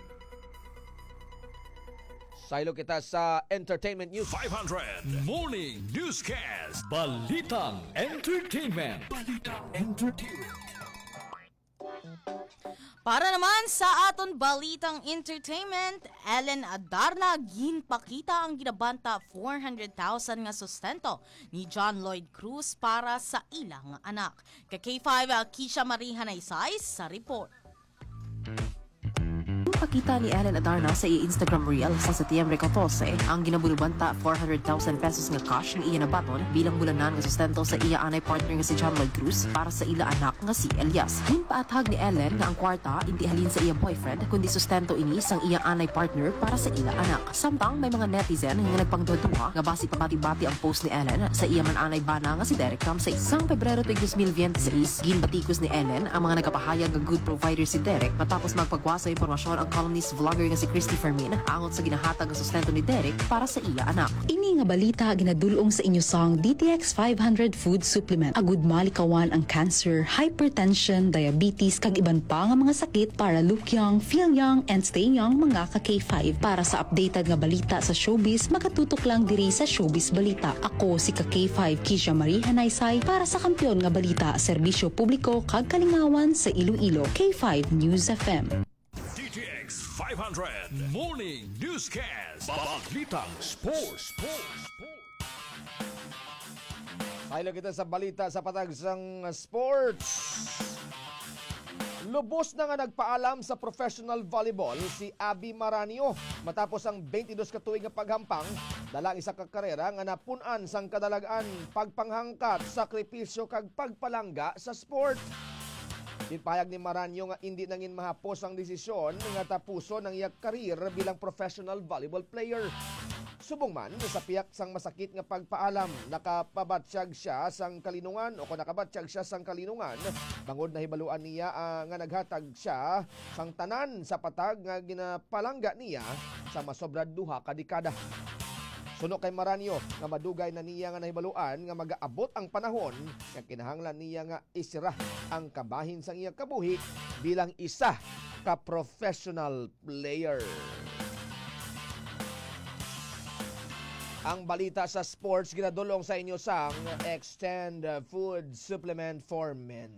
Saylo kita sa entertainment news. five hundred Morning Newscast. Balitang entertainment. Balitang entertainment. Para naman sa aton balitang entertainment, Ellen Adarna ginpakita ang ginabanta four hundred thousand nga sustento ni John Lloyd Cruz para sa ilang anak. Kay K five, Kisha Marie Hanaysay sa report. Pakita ni Ellen Adarna sa iya Instagram reel sa Setyembre fourteen ang ginabulubanta four hundred thousand pesos nga cash nga iya nabaton bilang bulanan nga sustento sa iya anay partner nga si John Lloyd Cruz para sa ila anak nga si Elias. Ginpaathag ni Ellen nga ang kwarta hindi halin sa iya boyfriend kundi sustento ini sang iya anay partner para sa ila anak. Samtang may mga netizen nga nagpangduduha nga basi pabati-bati ang post ni Ellen sa iya man anay bana nga si Derek Ramsey. Sang Pebrero twenty twenty-six, ginbatikos ni Ellen ang mga nagapahayag nga good provider si Derek matapos magpagwasa impormasyon ang columnist vlogger nga si Christy Fermin angot sa ginahatag nga sustento ni Derek para sa iya anak. Ini nga balita ginadulong sa inyo sang D T X five hundred food supplement. Agud malikawan ang cancer, hypertension, diabetes kag iban pa nga mga sakit para look young, feel young and stay young mga ka K five. Para sa updated nga balita sa showbiz, makatutok lang diri sa Showbiz Balita. Ako si ka K five Kisha Marie Hanaysay para sa kampiyon nga balita, serbisyo publiko kag kalingawan sa Iloilo. K five News F M. five hundred Morning Newscast. Balitang Sports. Sports. Saylo kita sa balita sa patag sang sports. Lubos na nga nagpaalam sa professional volleyball si Abby Maranio matapos ang twenty-two ka tuig nga paghampang dalang isa ka karera nga napun-an sang kadalagan, pagpanghangkat, sakripisyo kag pagpalangga sa sport. Ipayag ni Maranyo nga hindi nangin mahapos ang desisyon nga tapuson ang iyang karir bilang professional volleyball player. Subong man, sa piyak sang masakit nga pagpaalam, nakapabatsyag siya sang kalinungan o kung nakabatsyag siya sang kalinungan, bangod na hibaluan niya uh, nga naghatag siya sang tanan sa patag nga ginapalangga niya sa masobra duha ka dekada. Suno kay Maranyo nga madugay na niya nga nahibaluan nga mag-aabot ang panahon nga kinahanglan niya nga isira ang kabahin sang iyang kabuhi bilang isa ka professional player. Ang balita sa sports ginadulong sa inyo sang Extend Food Supplement for Men.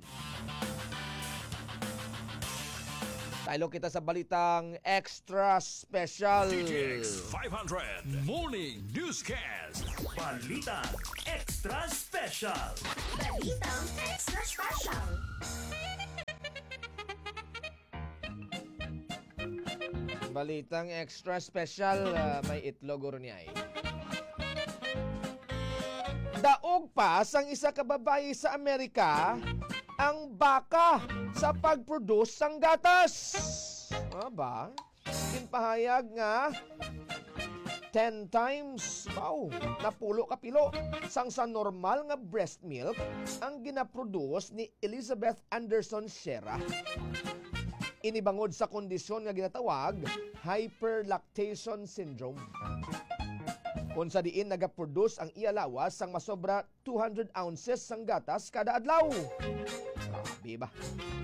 Tayo kita sa balitang extra special. D T X five hundred Morning Newscast. Balitang Extra Special. Balitang Extra Special. Balitang extra special, uh, may itlog uro niya eh. Daog pa sang isa ka babae sa Amerika ang baka sa pag-produce sang gatas. Aba, kinpahayag nga ten times, wow, napulo ka pilo sang sa normal nga breast milk ang ginaproduce ni Elizabeth Anderson Shera. Inibangod sa kondisyon nga ginatawag hyperlactation syndrome. Kung sa diin nagaproduce ang iyalawas sang masobra two hundred ounces sang gatas kada adlaw. Grabe ba?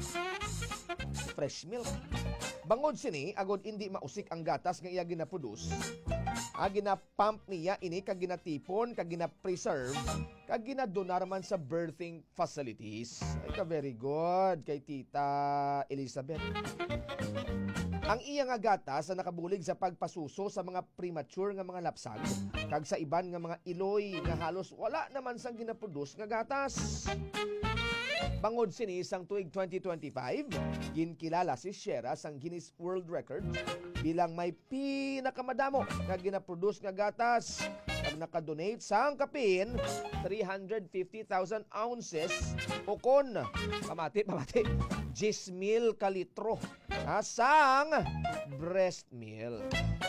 Fresh milk. Bangod sini, agod hindi mausik ang gatas nga iya ginaproduce. Ah, ginapump niya ini kag ginatipon, kag ginapreserve, kag ginadonar man sa birthing facilities. Ay ka very good kay Tita Elizabeth. Ang iya nga gatas na nakabulig sa pagpasuso sa mga premature nga mga lapsag, kag sa iban nga mga iloy nga halos wala naman sang ginaproduce nga gatas. Bangod sini sang tuig twenty twenty-five, ginkilala si Shera sang Guinness World Record bilang may pinakamadamo nga ginaproduce nga gatas kag nakadonate sang kapin three hundred fifty thousand ounces o kon pamati pamati ten mil ka litro ha, sang breast milk.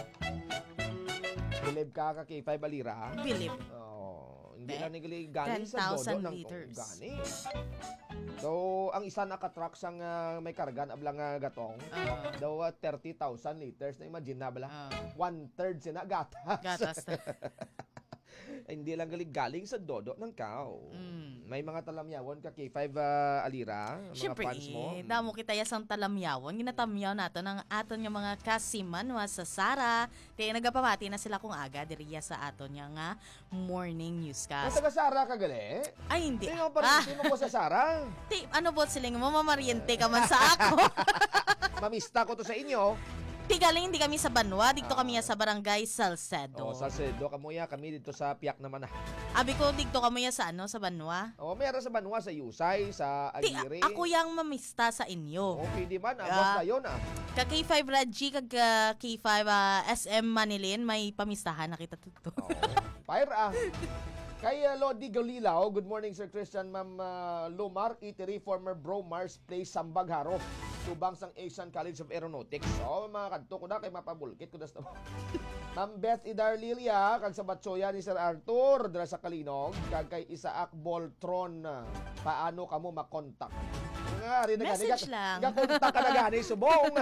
Bilib ka ka kay five Alira? Bilib. Oh, hindi na nigali galing sa dodo ng liters. gani. So, ang isa naka-truck sang uh, may kargan ablang uh, gatong, uh, daw uh, thirty thousand liters. Na imagine na bala? Uh, One-third sina gatas. Gatas. Hindi lang galing galing sa dodo ng cow. Mm. May mga talamyawon ka K five uh, Alira, mga Siyempre, fans mo. Eh, damo kita yasang talamyawon. Ginatamyaw nato ng aton nga mga kasiman wa sa Sara. Kaya nagapamati na sila kung aga diriya sa aton nga nga morning newscast. Ang taga Sara ka gali? Ay, hindi. Sino pa rin mo sa Sara? Ti, ano po sila nga mamamariente ka man sa ako. Mamista ko to sa inyo. Ti galing, hindi kami sa Banwa. Dito kami sa Barangay Salcedo. Oh, Salcedo. Kamuya kami dito sa Piak naman ah. Abi ko, dito kami sa ano, sa Banwa. Oh, mayroon sa Banwa, sa Yusay, sa Aguirre. Ti, ako yung mamista sa inyo. Okay, di man. Ah, boss na yun ah. Ka K five Radji, kag uh, K five uh, S M Manilin, may pamistahan na kita tuto. Oh, fire ah. Kay uh, Lodi Galilao, good morning Sir Christian, Ma'am uh, Lumar, Eatery, former Bro Mars Place, Sambagharo, tubang sang Asian College of Aeronautics. So, mga kadto ko na, kay mapabulkit ko na sa Ma'am Beth Idar Lilia, kag sa Batsoya ni Sir Arthur, dala sa Kalinog, kag kay Isaac Boltron, paano kamo makontak? Nga, rin na message gani, lang. Kakontak ka na gani, subong.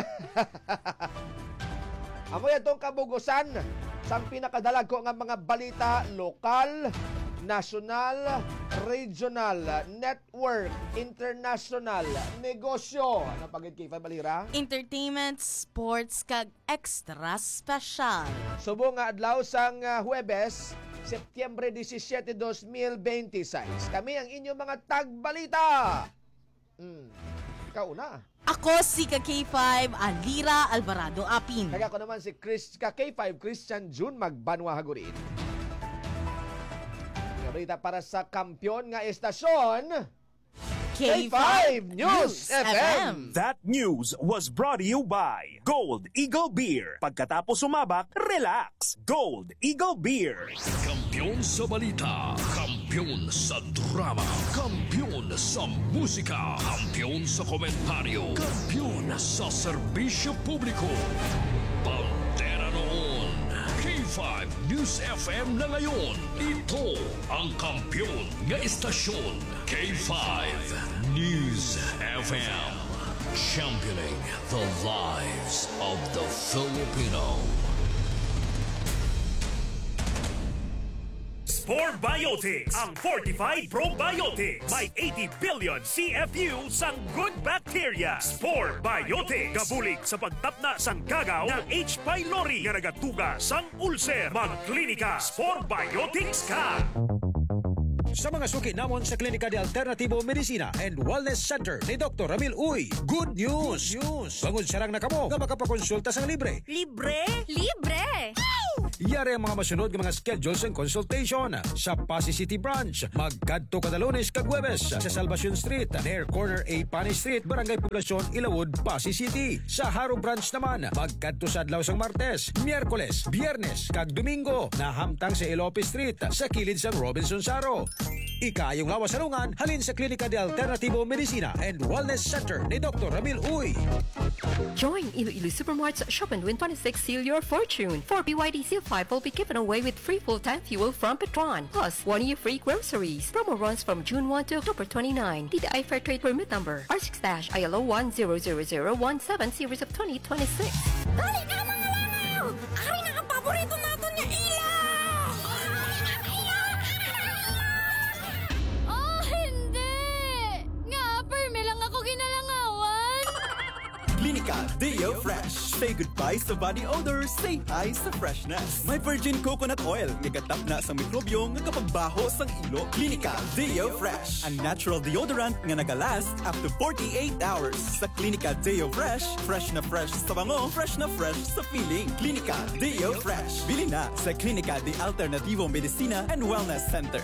Amo itong kabugusan sang pinakadalag ko nga mga balita lokal, national, regional, network, international, negosyo. Ano pagit kay Five Alira? Entertainment, sports, kag extra special. Subo nga adlaw sang uh, Huwebes, Setyembre seventeen, twenty twenty-six. Kami ang inyong mga tagbalita. Hmm. Ikaw na. Ako si ka K five Alira Alvarado Apin. Kaya ako naman si Chris, ka K five Christian June Magbanwa Hagurin. Balita para sa kampiyon nga estasyon, K five News F M. That news was brought to you by Gold Eagle Beer. Pagkatapos sumabak, relax. Gold Eagle Beer. Kampiyon sa balita. Kampiyon sa drama. Kampiyon sa musika, kampiyon sa komentaryo, kampiyon sa serbisyo publiko. Pantera noon, K five News F M na ngayon. Ito ang kampiyon nga istasyon, K five News F M. Championing the lives of the Filipino. Spore Biotics, ang Fortified Probiotics. May eighty billion C F U sang good bacteria. Spore Biotics, gabulig sa pagtapna sang kagaw ng H. pylori nga nagatuga sang ulcer. Magklinika Spore Biotics ka. Sa mga suki namon sa Klinika de Alternativo Medicina and Wellness Center ni Doctor Ramil Uy, good news! Good news! Bangod sarang na kamo nga makapakonsulta sang libre. Libre? Libre! Yari ang mga masunod ng mga schedules and consultation sa Pasay City Branch. Magkadto kada Lunes kag Huwebes sa Salvacion Street, near corner A Pani Street, Barangay Poblacion, Ilawod, Pasay City. Sa Haro Branch naman, magkadto sa adlaw sang Martes, Miyerkules, Biyernes kag Domingo na hamtang sa Ilope Street sa kilid sang Robinson Saro. Ikayong lawas salungan halin sa Klinika de Alternativo Medicina and Wellness Center ni Doctor Ramil Uy. Join Iloilo Supermart's Shop and Win twenty-six Seal Your Fortune. For B Y D Seal five will be given away with free full-time fuel from Petron, plus one year free groceries. Promo runs from June first to October twenty-ninth. D T I Fair Trade Permit Number R six I L O one zero zero zero one seven Series of twenty twenty-six. Dali ka mga langaw! Ari na ang paborito natin niya ilaw! Oh, hindi! Nga, perme lang ako ginalangawan! Klinika Deo Fresh. Say goodbye sa body odor, say hi sa freshness. May virgin coconut oil, gagatap na sa mikrobyo nga kapagbaho sang ilo. Klinika Deo Fresh, ang natural deodorant nga nagalast up to forty-eight hours. Sa Klinika Deo Fresh, fresh na fresh sa bango, fresh na fresh sa feeling. Klinika Deo Fresh. Bili na sa Klinika de Alternativo Medicina and Wellness Center.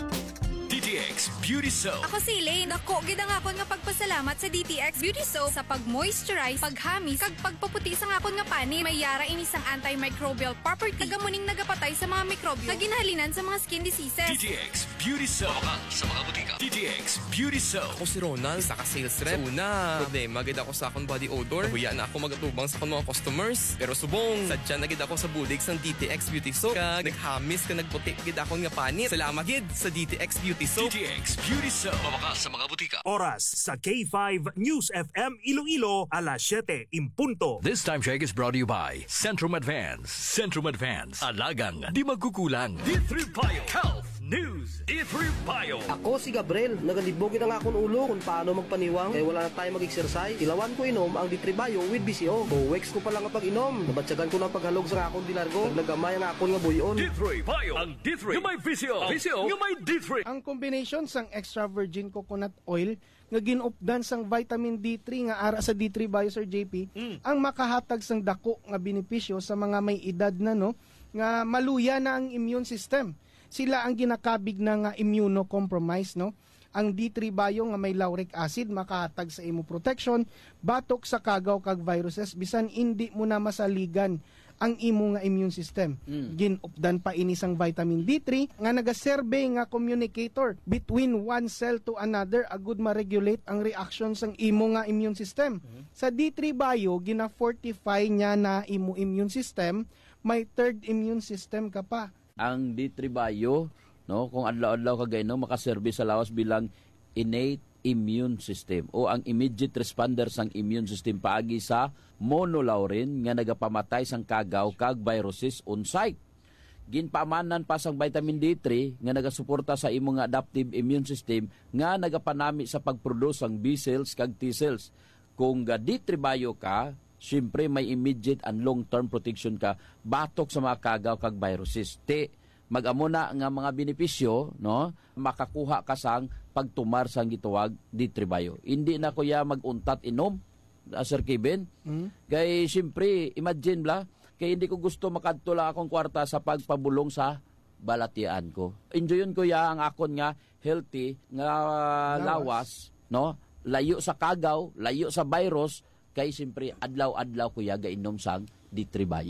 D T X Beauty Soap. Ako si Elaine. Ako, gid ang akon nga pagpasalamat sa D T X Beauty Soap sa pag-moisturize, paghamis, kag pagpaputi sa akon nga pani. May yara ini sang antimicrobial property. Kagamuning nagapatay sa mga mikrobyo sa ginahalinan sa mga skin diseases. D T X Beauty Soap. Baka sa mga butika. D T X Beauty Soap. Ako si Ronald, saka sales rep. So una, problema gid ako sa akong body odor. Huya na ako magatubang sa akong mga customers. Pero subong, sadya na gid ako sa budig sang D T X Beauty Soap. Kag naghamis ka nagputi gid akon nga panit. Salamat gid sa D T X Beauty Soap. D T X Beauty Soap. Baka sa mga butika. Oras sa K five News F M Iloilo, alas siyete impunto. This time check is brought to you by Centrum Advance. Centrum Advance. Alagang di magkukulang. D three Bio. Health News. D three Bio. Ako si Gabriel. Nagalibogin ang akong ulo kung paano magpaniwang. Eh wala na tayo mag-exercise. Ilawan ko inom ang D three Bio with B C O. O weeks ko pa lang ang pag-inom. Nabatsagan ko ng paghalog sa akong dilargo. Nagnagamay ang akong nga buyon. D three Bio. Ang D three. Yung may V C O. V C O. Yung may D three. Ang combination sang extra virgin coconut oil nga ginupdan sang vitamin D three nga ara sa D three Bio Sir J P mm. ang makahatag sang dako nga benepisyo sa mga may edad na no nga maluya na ang immune system. Sila ang ginakabig na nga immunocompromised no. Ang D three Bio nga may lauric acid makahatag sa imo protection batok sa kagaw kag viruses bisan hindi mo na masaligan ang imo nga immune system. Mm. Ginupdan pa ini sang vitamin D three nga nagaserbe nga communicator between one cell to another agud ma-regulate ang reaction sang imo nga immune system. Mm. Sa D three Bio gina-fortify niya na imo immune system, may third immune system ka pa. Ang D three Bio, no, kung adlaw-adlaw ka gayno makaserbe sa lawas bilang innate immune system o ang immediate responder sang immune system paagi sa monolaurin nga nagapamatay sang kagaw kag viruses on site. Ginpamanan pa sang vitamin D three nga nagasuporta sa imong adaptive immune system nga nagapanami sa pagproduce sang B cells kag T cells. Kung ga D three Bio ka, syempre may immediate and long-term protection ka batok sa mga kagaw kag viruses. Te mag-amo na nga mga benepisyo, no, makakuha ka sang pagtumar sang gituwag D three Bio. Hindi na kuya mag-untat inom, uh, Sir Kevin. Mm. Kay siyempre, imagine bla, kay hindi ko gusto makadto lang akong kwarta sa pagpabulong sa balatian ko. Enjoyin ko ya ang akon nga healthy nga lawas, lawas no, layo sa kagaw, layo sa virus, kay siyempre adlaw-adlaw ko ya gainom sang D three Bio.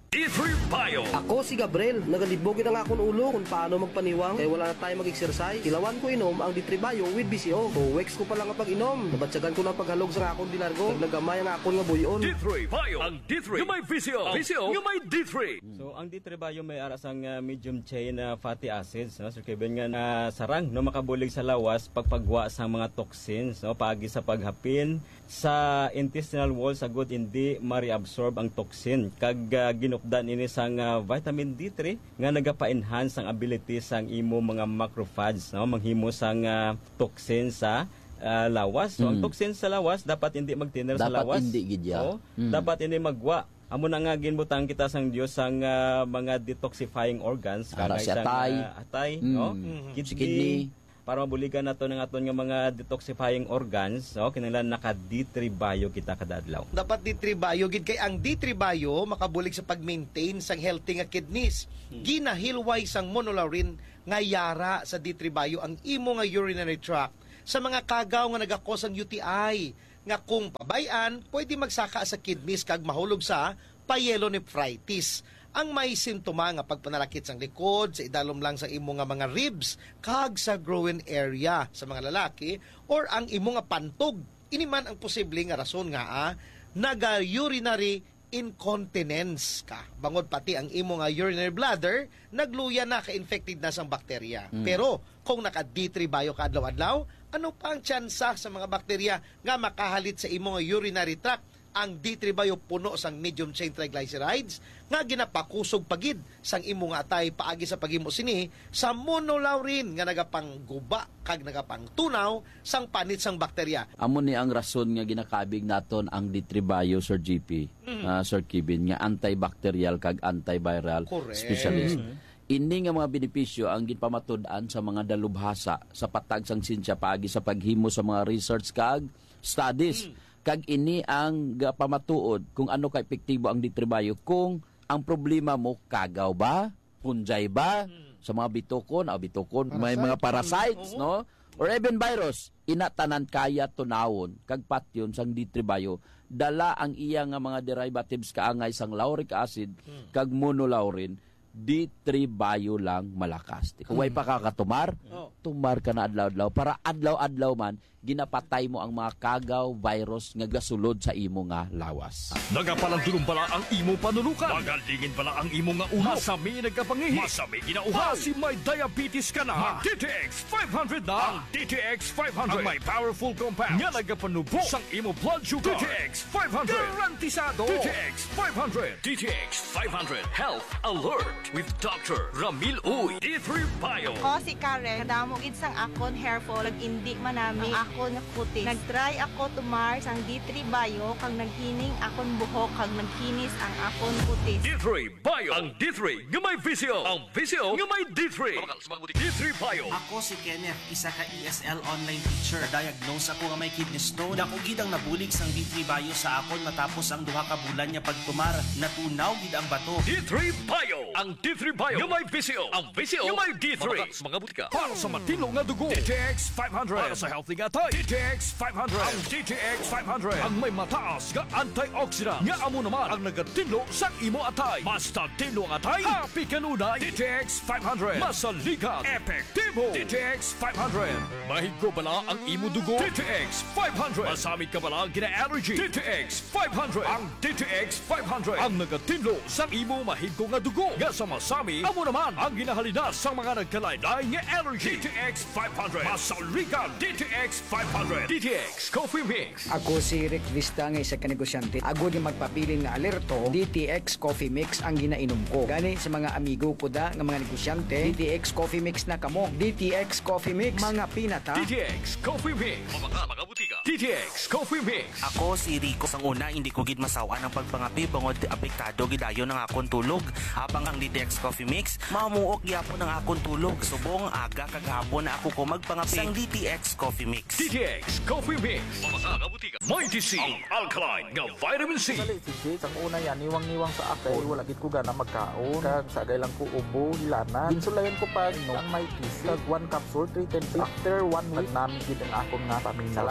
D three Bio. Ako si Gabriel, nagalibog ang akong ulo kung paano magpaniwang, eh wala na tayo mag-exercise. Ilawan ko inom ang D three Bio with B C O. So, weeks ko pa lang ang pag-inom. Nabatsagan ko ng paghalog sa akong dilargo. Naglagamay ang akong nga buyon. D three Bio. Ang D three nga may V C O. V C O nga may D three. So ang D three Bio may aras ang uh, medium chain na uh, fatty acids, no? Sir Kevin, nga na sarang no makabulig sa lawas pagpagwa sa mga toxins, no? Paagi sa paghapin sa intestinal wall sa good hindi ma-reabsorb ang toxin kag uh, ginupdan ini sang uh, vitamin D three nga nagapa-enhance ang ability sang imo mga macrophages, no? Manghimo sang uh, toxin sa uh, lawas. So mm. ang toxin sa lawas dapat hindi magtiner sa lawas. Dapat hindi gidya. So, mm. dapat hindi magwa. Amo na nga ginbutang kita sang Dios sang uh, mga detoxifying organs kagay sang atay, uh, atay mm. no? Mm-hmm. Kidney, kidney para mabuligan nato ng aton nga mga detoxifying organs, no? Kinahanglan naka D three Bio kita kada adlaw. Dapat D three Bio gid kay ang D three Bio makabulig sa pag-maintain sang healthy nga kidneys. Hmm. Ginahilway sang monolaurin nga yara sa D three Bio ang imo nga urinary tract sa mga kagaw nga nagakos ang U T I nga kung pabayan pwede magsaka sa kidneys kag mahulog sa pyelonephritis. Ang may simptoma nga pagpanalakit sang likod, sa idalom lang sa imo nga mga ribs, kag sa groin area sa mga lalaki, or ang imo nga pantog. Ini man ang posible nga rason nga ah, naga-urinary incontinence ka. Bangod pati ang imo nga urinary bladder, nagluya na ka-infected na sang bakterya. Mm. Pero kung naka D three Bio ka adlaw-adlaw, ano pa ang tsansa sa mga bakterya nga makahalit sa imo nga urinary tract? Ang D three Bio puno sang medium chain triglycerides nga ginapakusog pagid sang imo nga atay paagi sa paghimo sini sa monolaurin nga nagapangguba kag nagapangtunaw sang panit sang bakterya. Amo ni ang rason nga ginakabig naton ang D three Bio, Sir G P, mm. uh, Sir Kevin, nga antibacterial kag antiviral Correct. Specialist. Mm. Ini nga mga benepisyo ang ginpamatud-an sa mga dalubhasa sa patag sang sinsya paagi sa paghimo sa mga research kag studies. Mm. Kag ini ang pamatuod kung ano ka epektibo ang D three Bio kung ang problema mo kagaw ba, punjay ba, hmm. sa mga bitokon, o bitokon, parasite. May mga parasites, hmm. no? Or even virus, inatanan kaya tunawon kag patyon sang D three Bio dala ang iya nga mga derivatives kaangay sang lauric acid hmm. kag monolaurin. D three Bio lang malakas. Kung way pa kakatumar, oh. tumar ka na adlaw-adlaw para adlaw-adlaw man ginapatay mo ang mga kagaw virus nga gasulod sa imo nga lawas. Nagapalandulong pala ang imo panulukan. Magalingin pala ang imo nga ulo. Masami nagkapangihi. Masami ginauhaw. Basi may diabetes ka na. D T X five hundred na. Ang D T X five hundred. Ang may powerful compounds. Nga nagapanubo sang imo blood sugar. D T X five hundred. Garantisado. D T X five hundred. D T X five hundred. Health Alert with Doctor Ramil Uy. D three Bio. Ako si Karen. Kadamo gid sang akon hair fall. Nag-indi manami ang akon nga kutis. Nag-try ako tumar sang D three Bio kag naghining akon buhok kag nagkinis ang akon kutis. D three Bio. Ang D three nga may V C O. Ang V C O nga may D three. D three Bio. Ako si Kenneth, isa ka E S L online teacher. Diagnose ako nga may kidney stone. Dako gid ang nabulig sang D three Bio sa akon matapos ang duha ka bulan niya pagtumar. Natunaw gid ang bato. D three Bio. Ang D three Bio nga may V C O. Ang V C O nga may D three. Mga butika. Para sa matino nga dugo. D T X five hundred. Para sa healthy nga tayo. D T X five hundred. Ang D T X five hundred. Ang may mataas nga antioxidant. Nga amo naman ang nagatinlo sa imo atay. Basta tinlo ang atay. Happy kanunay. D T X five hundred. Masaligan. Epektibo. D T X five hundred. Mahigko bala ang imo dugo. D T X five hundred. Masamit ka bala gina-allergy. D T X five hundred. Ang D T X five hundred. Ang nagatinlo sa imo mahigko nga dugo. Nga sa masami, amo naman ang ginahalina sa mga nagkalaylay nga allergy. D T X five hundred. Masaligan. D T X five hundred. D T X Coffee Mix. Ako si Rick Vista nga isa ka negosyante. Ako di magpabiling na alerto, D T X Coffee Mix ang ginainom ko. Gani sa mga amigo ko da nga mga negosyante, D T X Coffee Mix na kamo. D T X Coffee Mix, mga pinata. D T X Coffee Mix. Mga mga butika. D T X Coffee Mix. Ako si Rico. Sang una, hindi ko gid masawa ng pagpangapi bangod apektado gidayo ng akon tulog. Habang ang D T X Coffee Mix, mamuok gyapon ang akon tulog. Subong aga kagahapon na ako ko magpangapi sang D T X Coffee Mix. D T X Coffee Mix. Mga mga butika. May T C. Ang alkaline nga vitamin C. Dali si Jake, ang una yan, niwang-niwang sa ako. Wala gid ko gana magkaon. Kag sagay lang ko ubo, hilana. Ginsulayan ko pa no, ang may T C. Kag one capsule, three ten. After one week, namin gid ang akon nga pamilya. Salamat sa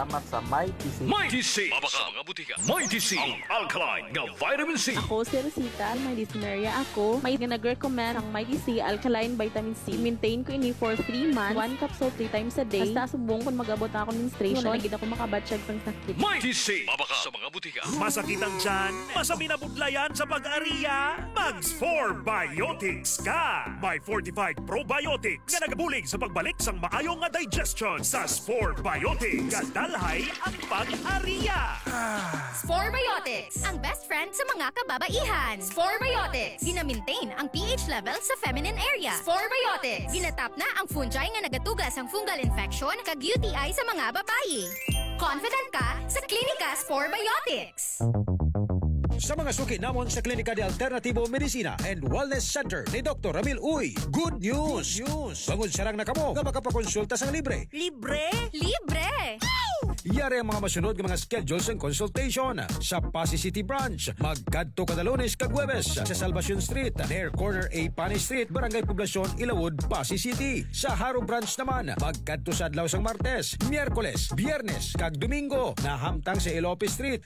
Mighty C. Mighty C. Mabaka mga butika. Mighty C. Ang alkaline nga vitamin C. Ako si Rosita, may dyspnea ako. May nag-recommend ang Mighty C Alkaline Vitamin C. Maintain ko ini for three months. One capsule three times a day. Basta subong kung mag-abot na ako menstruation, nagid ako makabatsyag sang sakit. Mighty C. Mabaka sa mga butika. Masakit ang tiyan, masami na budlayan sa pag-ariya, Mags four Biotics ka! May fortified probiotics nga nagabulig sa pagbalik sang maayo nga digestion sa Spore Biotics. Kadalhay ang pag-ariya. Spore Biotics, ang best friend sa mga kababaihan. Spore Biotics, gina-maintain ang pH level sa feminine area. Spore Biotics, ginatap na ang fungi nga nagatugas ang fungal infection kag U T I sa mga babayi. Confident ka sa Klinika Spore Biotics. Sa mga suki namon sa Klinika de Alternativo Medicina and Wellness Center ni Doctor Ramil Uy, good news! Good news! Bangod sarang na kamo nga makapakonsulta sang libre. Libre? Libre! Yari ang mga masunod ng mga schedules and consultation sa Pasay City Branch. Magkadto kada Lunes kag Huwebes sa Salvacion Street, near corner A Pani Street, Barangay Poblacion, Ilawod, Pasay City. Sa Haro Branch naman, magkadto sa adlaw sang Martes, Miyerkules, Biyernes kag Domingo, nahamtang sa Ilope Street,